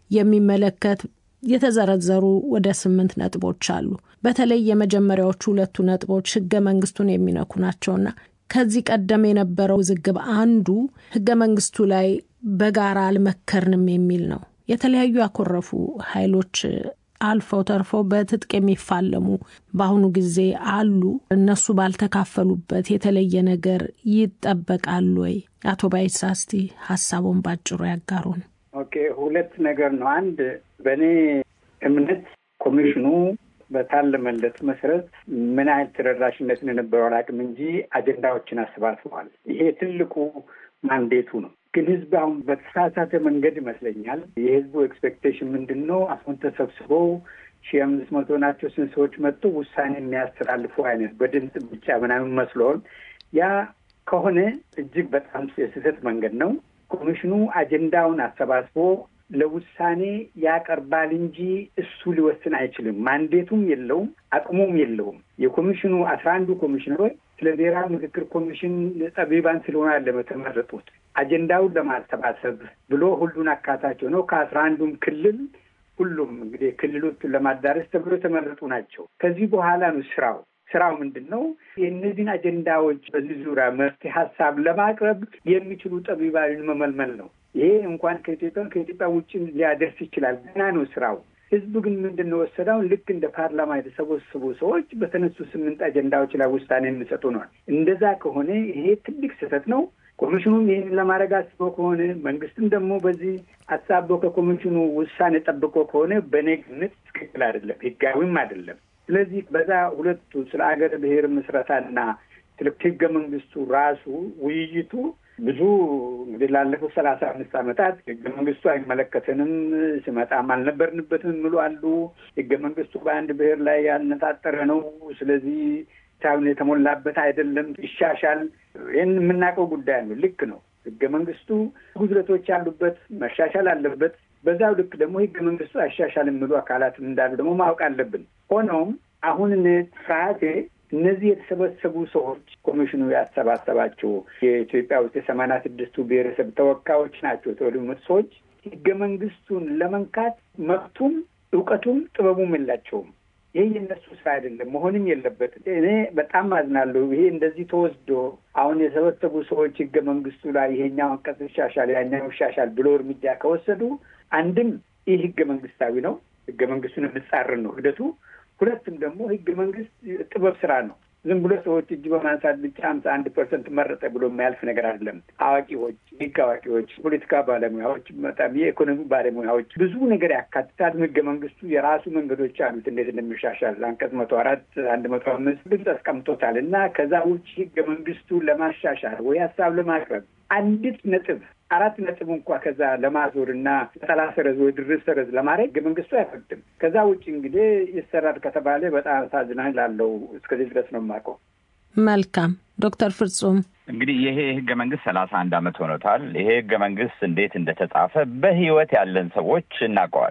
የሚመለከት የተዘረዘሩ ወደ ስምንት ነጥቦች አሉ። በተለይ የመጀመሪያዎቹ ሁለቱ ነጥቦች ህገ መንግስቱን የሚነኩ ናቸውና ከዚህ ቀደም የነበረው ውዝግብ አንዱ ህገ መንግስቱ ላይ በጋራ አልመከርንም የሚል ነው። የተለያዩ ያኮረፉ ኃይሎች አልፈው ተርፈው በትጥቅ የሚፋለሙ በአሁኑ ጊዜ አሉ። እነሱ ባልተካፈሉበት የተለየ ነገር ይጠበቃል ወይ? አቶ ባይሳ እስቲ ሐሳቡን ባጭሩ ያጋሩን። ኦኬ፣ ሁለት ነገር ነው። አንድ በእኔ እምነት ኮሚሽኑ በታለመለት መሰረት ምን አይነት ተደራሽነት የነበረው አላውቅም እንጂ አጀንዳዎችን አሰባስበዋል። ይሄ ትልቁ ማንዴቱ ነው። ግን ህዝብ አሁን በተሳሳተ መንገድ ይመስለኛል። የህዝቡ ኤክስፔክቴሽን ምንድን ነው? አሁን ተሰብስበው ሺህ አምስት መቶ ናቸው ስንት ሰዎች መጥቶ ውሳኔ የሚያስተላልፉ አይነት በድምፅ ብቻ ምናምን መስሎን፣ ያ ከሆነ እጅግ በጣም የስህተት መንገድ ነው። ኮሚሽኑ አጀንዳውን አሰባስቦ ለውሳኔ ያቀርባል እንጂ እሱ ሊወስን አይችልም። ማንዴቱም የለውም፣ አቅሙም የለውም። የኮሚሽኑ አስራ አንዱ ኮሚሽነሮች ስለ ብሔራዊ ምክክር ኮሚሽን ጠቢባን ስለሆነ አይደለም የተመረጡት። አጀንዳውን ለማሰባሰብ ብሎ ሁሉን አካታቸው ነው። ከአስራ አንዱም ክልል ሁሉም እንግዲህ ክልሎቹን ለማዳረስ ተብሎ የተመረጡ ናቸው። ከዚህ በኋላ ነው ስራው ስራው ምንድን ነው? የእነዚህን አጀንዳዎች በዚህ ዙሪያ መፍትሄ ሀሳብ ለማቅረብ የሚችሉ ጠቢባንን መመልመል ነው። ይሄ እንኳን ከኢትዮጵያ ከኢትዮጵያ ውጭ ሊያደርስ ይችላል። ገና ነው ስራው። ህዝቡ ግን ምንድን ነው ወሰደው? ልክ እንደ ፓርላማ የተሰበሰቡ ሰዎች በተነሱ ስምንት አጀንዳዎች ላይ ውሳኔ የሚሰጡ ነው። እንደዛ ከሆነ ይሄ ትልቅ ስህተት ነው። ኮሚሽኑም ይህን ለማድረግ አስበው ከሆነ መንግስትም ደግሞ በዚህ አሳቦ ከኮሚሽኑ ውሳኔ ጠብቆ ከሆነ በእኔ ግምት ትክክል አይደለም፣ ህጋዊም አይደለም። ስለዚህ በዛ ሁለቱ ስለ አገር ብሔር ምስረታና ስለ ህገ መንግስቱ ራሱ ውይይቱ ብዙ እንግዲህ ላለፉት ሰላሳ አምስት ዓመታት ህገ መንግስቱ አይመለከተንም፣ ሲመጣም አልነበርንበትም የሚሉ አሉ። ህገ መንግስቱ በአንድ ብሔር ላይ ያነጣጠረ ነው፣ ስለዚህ ታውን የተሞላበት አይደለም፣ ይሻሻል። ይህን የምናውቀው ጉዳይ ነው። ልክ ነው። ህገ መንግስቱ ጉድለቶች ያሉበት መሻሻል አለበት። በዛው ልክ ደግሞ ህገ መንግስቱ አሻሻል የሚሉ አካላት እንዳሉ ደግሞ ማወቅ አለብን። ሆኖም አሁን ፍርሃቴ እነዚህ የተሰበሰቡ ሰዎች ኮሚሽኑ ያሰባሰባቸው የኢትዮጵያ ውስጥ የሰማንያ ስድስቱ ብሔረሰብ ተወካዮች ናቸው የተወለዱት ሰዎች ህገ መንግስቱን ለመንካት መብቱም እውቀቱም ጥበቡም የላቸውም። ይሄ የነሱ ስራ አይደለም፣ መሆንም የለበትም። እኔ በጣም አዝናለሁ። ይሄ እንደዚህ ተወስዶ አሁን የሰበሰቡ ሰዎች ህገ መንግስቱ ላይ ይሄኛው አንቀጽ ይሻሻል ያኛው ይሻሻል ብሎ እርምጃ ከወሰዱ አንድም ይህ ህገ መንግስታዊ ነው፣ ህገ መንግስቱን የሚጻረር ነው ሂደቱ። ሁለትም ደግሞ ህገ መንግስት ጥበብ ስራ ነው። ዝም ብሎ ሰዎች እጅ በማንሳት ብቻ ሀምሳ አንድ ፐርሰንት መረጠ ብሎ የሚያልፍ ነገር አይደለም። አዋቂዎች፣ ህግ አዋቂዎች፣ ፖለቲካ ባለሙያዎች፣ በጣም የኢኮኖሚ ባለሙያዎች ብዙ ነገር ያካትታል። ህገ መንግስቱ የራሱ መንገዶች አሉት እንዴት እንደሚሻሻል። አንቀጽ መቶ አራት አንድ መቶ አምስት ግልጽ አስቀምጦታል። እና ከዛ ውጭ ህገ መንግስቱ ለማሻሻል ወይ ሀሳብ ለማቅረብ አንዲት ነጥብ አራት ነጥብ እንኳ ከዛ ለማዞር እና ጠላ ሰረዝ ወይ ድርብ ሰረዝ ለማድረግ ህገ መንግስቱ አይፈቅድም። ከዛ ውጭ እንግዲህ ይሰራል ከተባለ በጣም አሳዝናኝ ላለው እስከዚህ ድረስ ነው የማውቀው። መልካም ዶክተር ፍጹም እንግዲህ ይሄ ህገ መንግስት ሰላሳ አንድ አመት ሆኖታል። ይሄ ህገ መንግስት እንዴት እንደተጻፈ በህይወት ያለን ሰዎች እናውቀዋለን።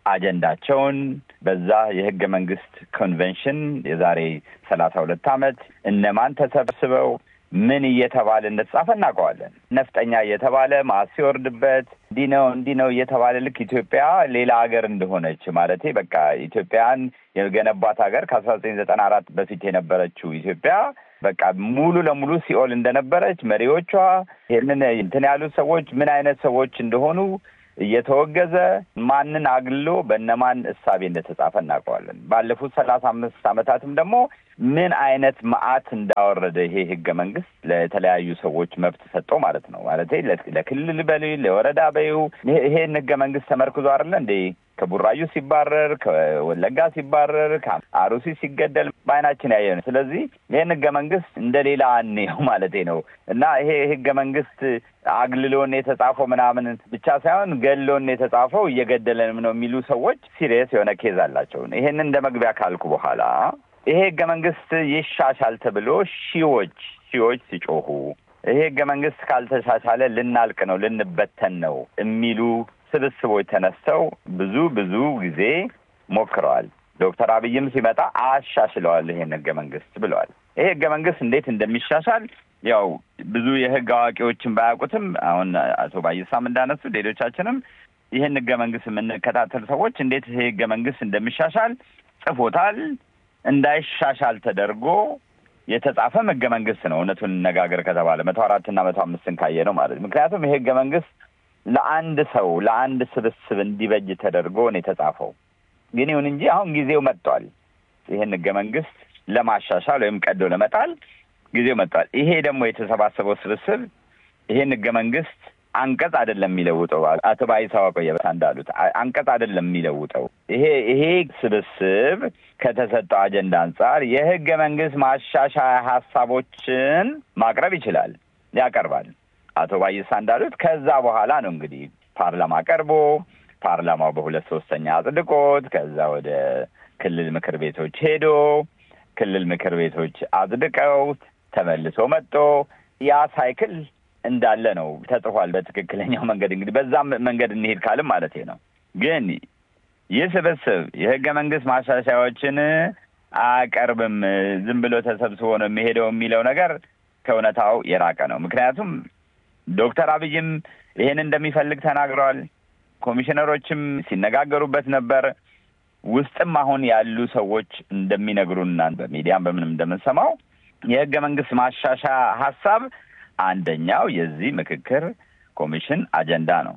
አጀንዳቸውን በዛ የህገ መንግስት ኮንቬንሽን የዛሬ ሰላሳ ሁለት ዓመት እነማን ተሰብስበው ምን እየተባለ እንደተጻፈ እናውቀዋለን። ነፍጠኛ እየተባለ ማስ ሲወርድበት እንዲህ ነው እንዲህ ነው እየተባለ ልክ ኢትዮጵያ ሌላ ሀገር እንደሆነች ማለቴ በቃ ኢትዮጵያን የገነባት ሀገር ከአስራ ዘጠኝ ዘጠና አራት በፊት የነበረችው ኢትዮጵያ በቃ ሙሉ ለሙሉ ሲኦል እንደነበረች መሪዎቿ ይሄንን እንትን ያሉት ሰዎች ምን አይነት ሰዎች እንደሆኑ እየተወገዘ ማንን አግልሎ በእነማን እሳቤ እንደተጻፈ እናውቀዋለን። ባለፉት ሰላሳ አምስት ዓመታትም ደግሞ ምን አይነት መዓት እንዳወረደ ይሄ ህገ መንግስት ለተለያዩ ሰዎች መብት ሰጠው ማለት ነው። ማለት ለክልል በሉ ለወረዳ በዩ ይሄ ህገ መንግስት ተመርክዞ አይደለ እንዴ ከቡራዩ ሲባረር ከወለጋ ሲባረር ከአሩሲ ሲገደል ባይናችን ያየን። ስለዚህ ይሄን ህገ መንግስት እንደሌላ አንየው ማለቴ ነው እና ይሄ ህገ መንግስት አግልሎን የተጻፈው ምናምን ብቻ ሳይሆን ገሎን የተጻፈው እየገደለንም ነው የሚሉ ሰዎች ሲሪየስ የሆነ ኬዝ አላቸው። ይሄን እንደ መግቢያ ካልኩ በኋላ ይሄ ህገ መንግስት ይሻሻል ተብሎ ሺዎች ሺዎች ሲጮሁ ይሄ ህገ መንግስት ካልተሻሻለ ልናልቅ ነው ልንበተን ነው የሚሉ ስብስቦች ተነስተው ብዙ ብዙ ጊዜ ሞክረዋል። ዶክተር አብይም ሲመጣ አሻሽለዋል ይሄን ህገ መንግስት ብለዋል። ይሄ ህገ መንግስት እንዴት እንደሚሻሻል ያው ብዙ የህግ አዋቂዎችን ባያውቁትም አሁን አቶ ባይሳም እንዳነሱ ሌሎቻችንም ይሄን ህገ መንግስት የምንከታተል ሰዎች እንዴት ይሄ ህገ መንግስት እንደሚሻሻል ጽፎታል። እንዳይሻሻል ተደርጎ የተጻፈም ህገ መንግስት ነው። እውነቱን እንነጋገር ከተባለ መቶ አራት እና መቶ አምስትን ካየ ነው ማለት። ምክንያቱም ይሄ ህገ መንግስት ለአንድ ሰው ለአንድ ስብስብ እንዲበጅ ተደርጎ ነው የተጻፈው። ግን ይሁን እንጂ አሁን ጊዜው መጥቷል ይሄን ህገ መንግስት ለማሻሻል ወይም ቀዶ ለመጣል ጊዜው መጥቷል። ይሄ ደግሞ የተሰባሰበው ስብስብ ይሄን ህገ መንግስት አንቀጽ አይደለም የሚለውጠው። አቶ ባይሳው ቆየበታ እንዳሉት አንቀጽ አይደለም የሚለውጠው። ይሄ ይሄ ስብስብ ከተሰጠው አጀንዳ አንፃር የህገ መንግስት ማሻሻያ ሐሳቦችን ማቅረብ ይችላል፣ ያቀርባል። አቶ ባይሳ እንዳሉት ከዛ በኋላ ነው እንግዲህ ፓርላማ ቀርቦ ፓርላማው በሁለት ሶስተኛ አጽድቆት ከዛ ወደ ክልል ምክር ቤቶች ሄዶ ክልል ምክር ቤቶች አጽድቀው ተመልሶ መጥቶ ያ ሳይክል እንዳለ ነው ተጽፏል በትክክለኛው መንገድ። እንግዲህ በዛም መንገድ እንሄድ ካልም ማለት ነው። ግን ይህ ስብስብ የህገ መንግስት ማሻሻያዎችን አቀርብም ዝም ብሎ ተሰብስቦ ነው የሚሄደው የሚለው ነገር ከእውነታው የራቀ ነው። ምክንያቱም ዶክተር አብይም ይሄን እንደሚፈልግ ተናግረዋል። ኮሚሽነሮችም ሲነጋገሩበት ነበር። ውስጥም አሁን ያሉ ሰዎች እንደሚነግሩና በሚዲያም በምንም እንደምንሰማው የህገ መንግስት ማሻሻያ ሐሳብ አንደኛው የዚህ ምክክር ኮሚሽን አጀንዳ ነው።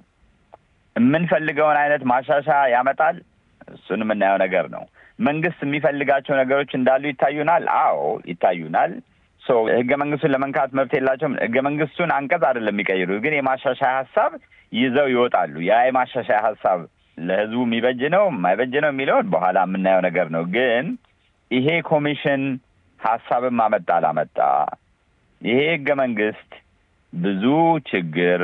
የምንፈልገውን አይነት ማሻሻያ ያመጣል። እሱን የምናየው ነገር ነው። መንግስት የሚፈልጋቸው ነገሮች እንዳሉ ይታዩናል። አዎ ይታዩናል። ሶ ህገ መንግስቱን ለመንካት መብት የላቸውም። ህገ መንግስቱን አንቀጽ አይደለም የሚቀይሩ፣ ግን የማሻሻያ ሐሳብ ይዘው ይወጣሉ። ያ የማሻሻያ ሐሳብ ለህዝቡ የሚበጅ ነው የማይበጅ ነው የሚለውን በኋላ የምናየው ነገር ነው። ግን ይሄ ኮሚሽን ሐሳብን ማመጣ አላመጣ ይሄ ህገ መንግስት ብዙ ችግር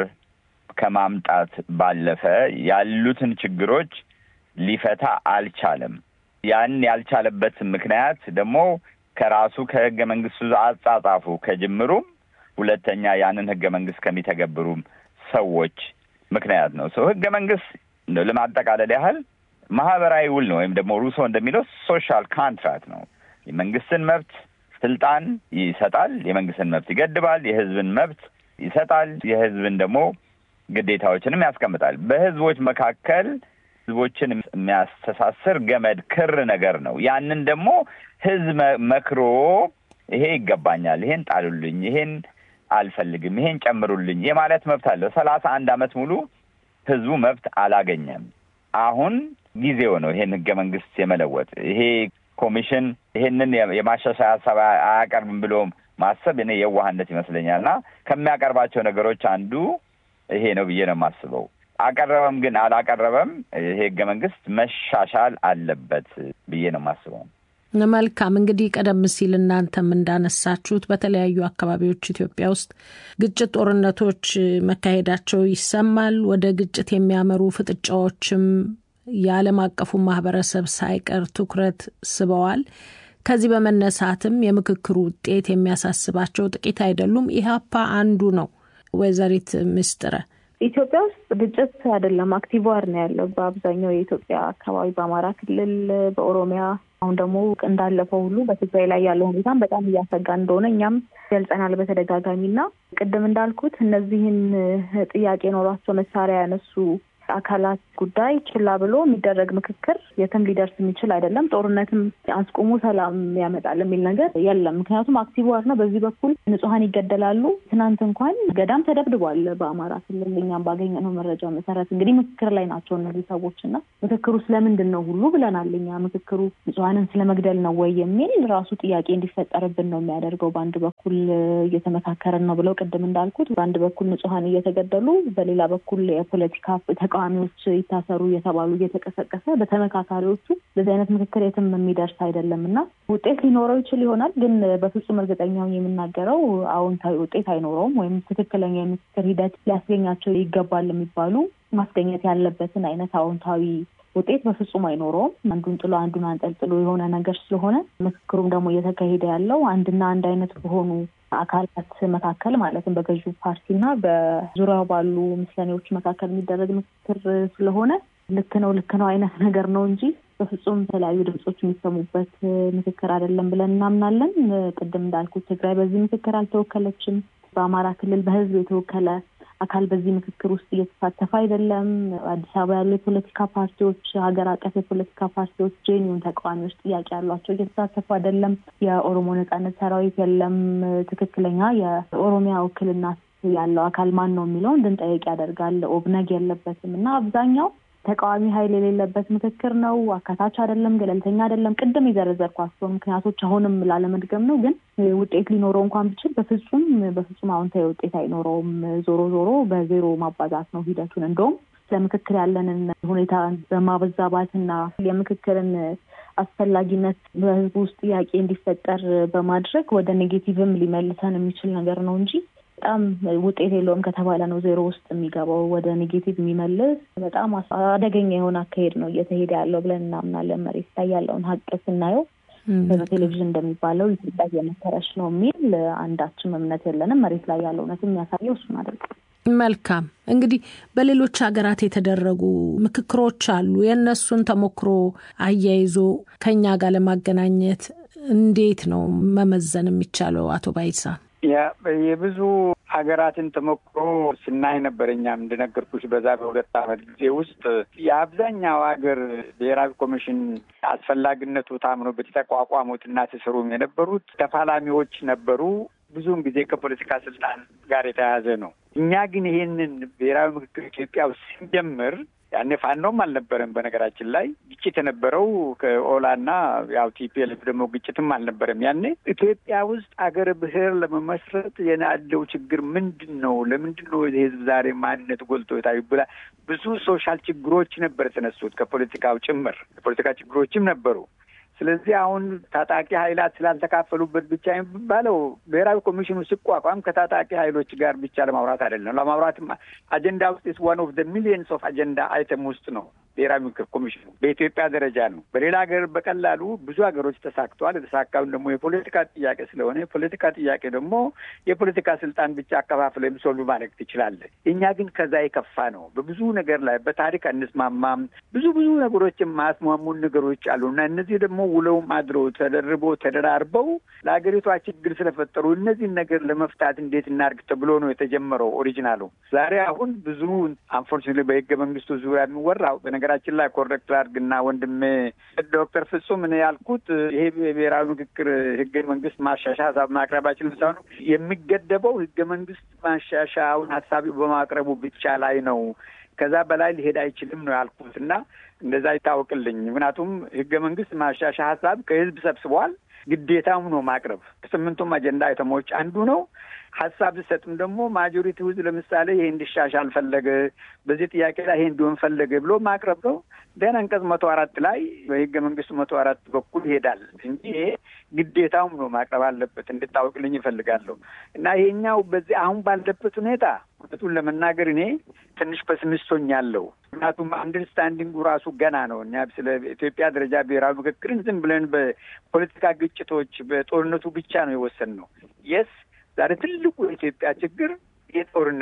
ከማምጣት ባለፈ ያሉትን ችግሮች ሊፈታ አልቻለም። ያን ያልቻለበት ምክንያት ደግሞ ከራሱ ከህገ መንግስቱ አጻጻፉ ከጅምሩም ሁለተኛ ያንን ህገ መንግስት ከሚተገብሩም ሰዎች ምክንያት ነው። ሰው ህገ መንግስት ነው ለማጠቃለል ያህል ማህበራዊ ውል ነው ወይም ደግሞ ሩሶ እንደሚለው ሶሻል ኮንትራክት ነው። የመንግስትን መብት ስልጣን ይሰጣል፣ የመንግስትን መብት ይገድባል፣ የህዝብን መብት ይሰጣል፣ የህዝብን ደግሞ ግዴታዎችንም ያስቀምጣል። በህዝቦች መካከል ህዝቦችን የሚያስተሳስር ገመድ ክር ነገር ነው። ያንን ደግሞ ህዝብ መክሮ ይሄ ይገባኛል፣ ይሄን ጣሉልኝ፣ ይሄን አልፈልግም፣ ይሄን ጨምሩልኝ የማለት መብት አለው። ሰላሳ አንድ አመት ሙሉ ህዝቡ መብት አላገኘም። አሁን ጊዜው ነው ይሄን ህገ መንግስት የመለወጥ። ይሄ ኮሚሽን ይሄንን የማሻሻያ ሐሳብ አያቀርብም ብሎ ማሰብ እኔ የዋህነት ይመስለኛልና ከሚያቀርባቸው ነገሮች አንዱ ይሄ ነው ብዬ ነው የማስበው። አቀረበም ግን አላቀረበም ይሄ ህገ መንግስት መሻሻል አለበት ብዬ ነው የማስበው። መልካም። እንግዲህ ቀደም ሲል እናንተም እንዳነሳችሁት በተለያዩ አካባቢዎች ኢትዮጵያ ውስጥ ግጭት፣ ጦርነቶች መካሄዳቸው ይሰማል። ወደ ግጭት የሚያመሩ ፍጥጫዎችም የዓለም አቀፉ ማህበረሰብ ሳይቀር ትኩረት ስበዋል። ከዚህ በመነሳትም የምክክሩ ውጤት የሚያሳስባቸው ጥቂት አይደሉም። ኢህአፓ አንዱ ነው። ወይዘሪት ምስጥረ ኢትዮጵያ ውስጥ ግጭት አይደለም አክቲቭ ዋር ነው ያለው በአብዛኛው የኢትዮጵያ አካባቢ በአማራ ክልል በኦሮሚያ አሁን ደግሞ እንዳለፈው ሁሉ በትግራይ ላይ ያለው ሁኔታም በጣም እያሰጋ እንደሆነ እኛም ገልጸናል በተደጋጋሚና ቅድም እንዳልኩት እነዚህን ጥያቄ ኖሯቸው መሳሪያ ያነሱ አካላት ጉዳይ ችላ ብሎ የሚደረግ ምክክር የትም ሊደርስ የሚችል አይደለም ጦርነትም አስቆሙ ሰላም ያመጣል የሚል ነገር የለም ምክንያቱም አክቲቭ ዋር ነው በዚህ በኩል ንጹሃን ይገደላሉ ትናንት እንኳን ገዳም ተደብድቧል በአማራ ክልል እኛም ባገኘነው መረጃ መሰረት እንግዲህ ምክክር ላይ ናቸው እነዚህ ሰዎችና ምክክሩ ስለምንድን ነው ሁሉ ብለናል እኛ ምክክሩ ንጹሃንን ስለመግደል ነው ወይ የሚል ራሱ ጥያቄ እንዲፈጠርብን ነው የሚያደርገው በአንድ በኩል እየተመካከረን ነው ብለው ቅድም እንዳልኩት በአንድ በኩል ንጹሃን እየተገደሉ በሌላ በኩል የፖለቲካ ተቃዋሚዎች ይታሰሩ የተባሉ እየተቀሰቀሰ በተመካካሪዎቹ ለዚህ አይነት ምክክር የትም የሚደርስ አይደለምና ውጤት ሊኖረው ይችል ይሆናል ግን በፍጹም እርግጠኛው የምናገረው አዎንታዊ ውጤት አይኖረውም ወይም ትክክለኛ የምክክር ሂደት ሊያስገኛቸው ይገባል የሚባሉ ማስገኘት ያለበትን አይነት አዎንታዊ ውጤት በፍጹም አይኖረውም አንዱን ጥሎ አንዱን አንጠልጥሎ የሆነ ነገር ስለሆነ ምክክሩም ደግሞ እየተካሄደ ያለው አንድና አንድ አይነት በሆኑ አካላት መካከል ማለትም በገዢው ፓርቲና በዙሪያው ባሉ ምስለኔዎች መካከል የሚደረግ ምክክር ስለሆነ ልክ ነው ልክ ነው አይነት ነገር ነው እንጂ በፍጹም የተለያዩ ድምጾች የሚሰሙበት ምክክር አይደለም ብለን እናምናለን ቅድም እንዳልኩት ትግራይ በዚህ ምክክር አልተወከለችም በአማራ ክልል በህዝብ የተወከለ አካል በዚህ ምክክር ውስጥ እየተሳተፈ አይደለም አዲስ አበባ ያሉ የፖለቲካ ፓርቲዎች ሀገር አቀፍ የፖለቲካ ፓርቲዎች ጄኒውን ተቃዋሚዎች ጥያቄ ያሏቸው እየተሳተፉ አይደለም የኦሮሞ ነጻነት ሰራዊት የለም ትክክለኛ የኦሮሚያ ውክልና ያለው አካል ማን ነው የሚለው እንድንጠይቅ ያደርጋል ኦብነግ የለበትም እና አብዛኛው ተቃዋሚ ኃይል የሌለበት ምክክር ነው አካታች አይደለም ገለልተኛ አይደለም ቅድም ይዘረዘርኳቸው ምክንያቶች አሁንም ላለመድገም ነው ግን ውጤት ሊኖረው እንኳን ቢችል በፍጹም በፍጹም አዎንታዊ ውጤት አይኖረውም ዞሮ ዞሮ በዜሮ ማባዛት ነው ሂደቱን እንደውም ለምክክር ያለንን ሁኔታ በማበዛባትና የምክክርን አስፈላጊነት በህዝቡ ውስጥ ጥያቄ እንዲፈጠር በማድረግ ወደ ኔጌቲቭም ሊመልሰን የሚችል ነገር ነው እንጂ በጣም ውጤት የለውም ከተባለ ነው ዜሮ ውስጥ የሚገባው ወደ ኔጌቲቭ የሚመልስ በጣም አደገኛ የሆነ አካሄድ ነው እየተሄደ ያለው ብለን እናምናለን መሬት ላይ ያለውን ሀቅ ስናየው በቴሌቪዥን እንደሚባለው ኢትዮጵያ የመከረሽ ነው የሚል አንዳችም እምነት የለንም መሬት ላይ ያለው እውነት የሚያሳየው እሱን አይደለም መልካም እንግዲህ በሌሎች ሀገራት የተደረጉ ምክክሮች አሉ የነሱን ተሞክሮ አያይዞ ከኛ ጋር ለማገናኘት እንዴት ነው መመዘን የሚቻለው አቶ ባይሳ ያ የብዙ ሀገራትን ተሞክሮ ስናይ ነበርኛም እንደነገርኩሽ በዛ በሁለት ዓመት ጊዜ ውስጥ የአብዛኛው ሀገር ብሔራዊ ኮሚሽን አስፈላጊነቱ ታምኖበት የተቋቋሙትና ሲሰሩም የነበሩት ተፋላሚዎች ነበሩ ብዙውን ጊዜ ከፖለቲካ ስልጣን ጋር የተያያዘ ነው እኛ ግን ይሄንን ብሔራዊ ምክክር ኢትዮጵያ ውስጥ ሲጀምር ያኔ ፋኖም አልነበረም በነገራችን ላይ ግጭት የነበረው ከኦላና ያው ቲፒኤልኤፍ ደግሞ ግጭትም አልነበረም ያኔ ኢትዮጵያ ውስጥ አገር ብሔር ለመመስረት የናለው ችግር ምንድነው ለምንድነው የህዝብ ዛሬ ማንነት ጎልቶ ይታይብላ ብዙ ሶሻል ችግሮች ነበር ተነሱት ከፖለቲካው ጭምር የፖለቲካ ችግሮችም ነበሩ ስለዚህ አሁን ታጣቂ ኃይላት ስላልተካፈሉበት ብቻ የሚባለው ብሔራዊ ኮሚሽኑ ሲቋቋም ከታጣቂ ኃይሎች ጋር ብቻ ለማውራት አይደለም ለማውራትም አጀንዳ ውስጥ is one of the millions of agenda item ውስጥ ነው ብሔራዊ ምክክር ኮሚሽኑ በኢትዮጵያ ደረጃ ነው በሌላ ሀገር በቀላሉ ብዙ ሀገሮች ተሳክቷል የተሳካው ደግሞ የፖለቲካ ጥያቄ ስለሆነ የፖለቲካ ጥያቄ ደግሞ የፖለቲካ ስልጣን ብቻ አከፋፍለ የሚሶልቭ ማድረግ ትችላለህ እኛ ግን ከዛ የከፋ ነው በብዙ ነገር ላይ በታሪክ አንስማማም ብዙ ብዙ ነገሮች ማስማሙን ነገሮች አሉና እነዚህ ደግሞ ውለው ማድረው ተደርቦ ተደራርበው ለሀገሪቷ ችግር ስለፈጠሩ እነዚህ ነገር ለመፍታት እንዴት እናርግ ተብሎ ነው የተጀመረው ኦሪጂናሉ ዛሬ አሁን ብዙ አንፎርቹኔትሊ በህገ መንግስቱ ዙሪያ የሚወራው በነገራችን ላይ ኮሬክት አድርግና ወንድሜ ዶክተር ፍጹም ነው ያልኩት ይሄ ብሔራዊ ምክክር ህገ መንግስት ማሻሻያ ሀሳብ ማቅረባችን ብቻ ነው የሚገደበው ህገ መንግስት ማሻሻያውን ሀሳብ በማቅረቡ ብቻ ላይ ነው ከዛ በላይ ሊሄድ አይችልም ነው ያልኩትና እንደዛ ይታወቅልኝ ምክንያቱም ህገ መንግስት ማሻሻያ ሀሳብ ከህዝብ ሰብስቧል ግዴታው ነው ማቅረብ ከስምንቱም አጀንዳ አይተሞች አንዱ ነው ሀሳብ ሲሰጥም ደግሞ ማጆሪቲ ህዝብ ለምሳሌ ይሄ እንዲሻሻል ፈለገ በዚህ ጥያቄ ላይ ይሄ እንዲሆን ፈለገ ብሎ ማቅረብ ነው ደህና አንቀጽ መቶ አራት ላይ በህገ መንግስቱ መቶ አራት በኩል ይሄዳል እንጂ ግዴታው ነው ማቅረብ አለበት እንድታወቅልኝ ይፈልጋለሁ እና ይሄኛው በዚህ አሁን ባለበት ሁኔታ ወጥቱን ለመናገር እኔ ትንሽ ፐሲሚስቶኛለሁ ምክንያቱም አንደርስታንዲንጉ ራሱ ገና ነው እኛ ስለ ኢትዮጵያ ደረጃ ብሔራዊ ምክክርን ዝም ብለን በፖለቲካ ግጭቶች በጦርነቱ ብቻ ነው የወሰንነው የስ ዛሬ ትልቁ የኢትዮጵያ ችግር የጦርነት ነው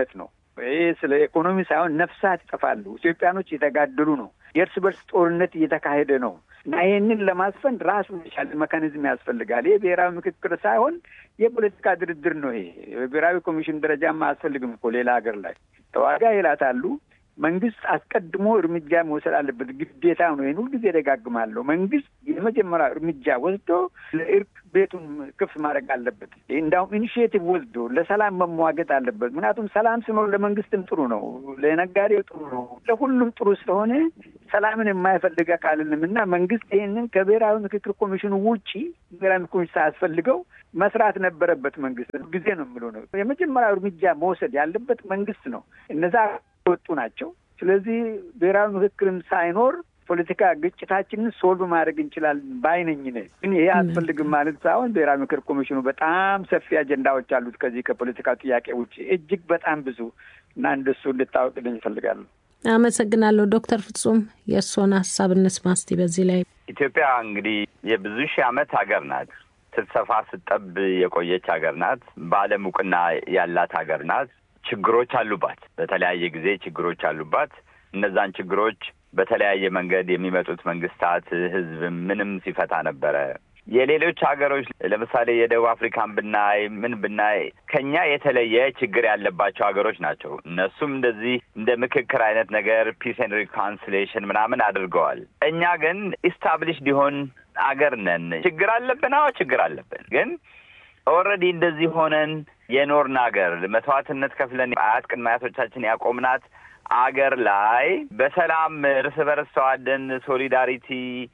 ይሄ ስለ ኢኮኖሚ ሳይሆን ነፍሳት ይጠፋሉ። ኢትዮጵያኖች እየተጋደሉ ነው። የእርስ በርስ ጦርነት እየተካሄደ ነው እና ይህንን ለማስፈን ራሱ የቻለ ሜካኒዝም ያስፈልጋል። ይሄ ብሔራዊ ምክክር ሳይሆን የፖለቲካ ድርድር ነው። ይሄ ብሔራዊ ኮሚሽን ደረጃም አያስፈልግም እኮ ሌላ ሀገር ላይ ተዋጋ ይላታሉ። መንግስት አስቀድሞ እርምጃ መውሰድ አለበት፣ ግዴታ ነው። ይሄን ሁልጊዜ ደጋግማለሁ። መንግስት የመጀመሪያ እርምጃ ወስዶ ለእርቅ ቤቱን ክፍት ማድረግ አለበት። እንዳውም ኢኒሺዬቲቭ ወስዶ ለሰላም መሟገት አለበት። ምክንያቱም ሰላም ሲኖር ለመንግስትም ጥሩ ነው፣ ለነጋዴው ጥሩ ነው፣ ለሁሉም ጥሩ ስለሆነ ሰላምን የማይፈልግ አካልንም እና መንግስት ይህንን ከብሔራዊ ምክክር ኮሚሽኑ ውጪ ብሔራዊ ኮሚሽን ሳያስፈልገው መስራት ነበረበት። መንግስት ጊዜ ነው የምለው ነው የመጀመሪያ እርምጃ መውሰድ ያለበት መንግስት ነው። እነዛ ወጡ ናቸው። ስለዚህ ብሔራዊ ምክክርም ሳይኖር ፖለቲካ ግጭታችንን ሶልቭ ማድረግ እንችላለን ባይነኝ ነኝ። ግን ይሄ አስፈልግም ማለት ሳይሆን ብሔራዊ ምክክር ኮሚሽኑ በጣም ሰፊ አጀንዳዎች አሉት ከዚህ ከፖለቲካ ጥያቄ ውጪ እጅግ በጣም ብዙ እና እንደሱ እንድታወቅልኝ እፈልጋለሁ። አመሰግናለሁ። ዶክተር ፍጹም የእርስዎን ሀሳብ እንስማ እስቲ በዚህ ላይ። ኢትዮጵያ እንግዲህ የብዙ ሺህ ዓመት ሀገር ናት። ስትሰፋ ስትጠብ የቆየች ሀገር ናት። በዓለም እውቅና ያላት ሀገር ናት። ችግሮች አሉባት። በተለያየ ጊዜ ችግሮች አሉባት። እነዛን ችግሮች በተለያየ መንገድ የሚመጡት መንግስታት ህዝብ ምንም ሲፈታ ነበረ። የሌሎች ሀገሮች ለምሳሌ የደቡብ አፍሪካን ብናይ ምን ብናይ ከኛ የተለየ ችግር ያለባቸው ሀገሮች ናቸው። እነሱም እንደዚህ እንደ ምክክር አይነት ነገር ፒስ ኤንድ ሪኮንሲሊዬሽን ምናምን አድርገዋል። እኛ ግን ኢስታብሊሽድ ሊሆን አገር ነን። ችግር አለብን። አዎ ችግር አለብን። ግን ኦልሬዲ እንደዚህ ሆነን የኖርን አገር መስዋዕትነት ከፍለን አያት ቅድመ አያቶቻችን ያቆምናት አገር ላይ በሰላም እርስ በርስ ተዋደን ሶሊዳሪቲ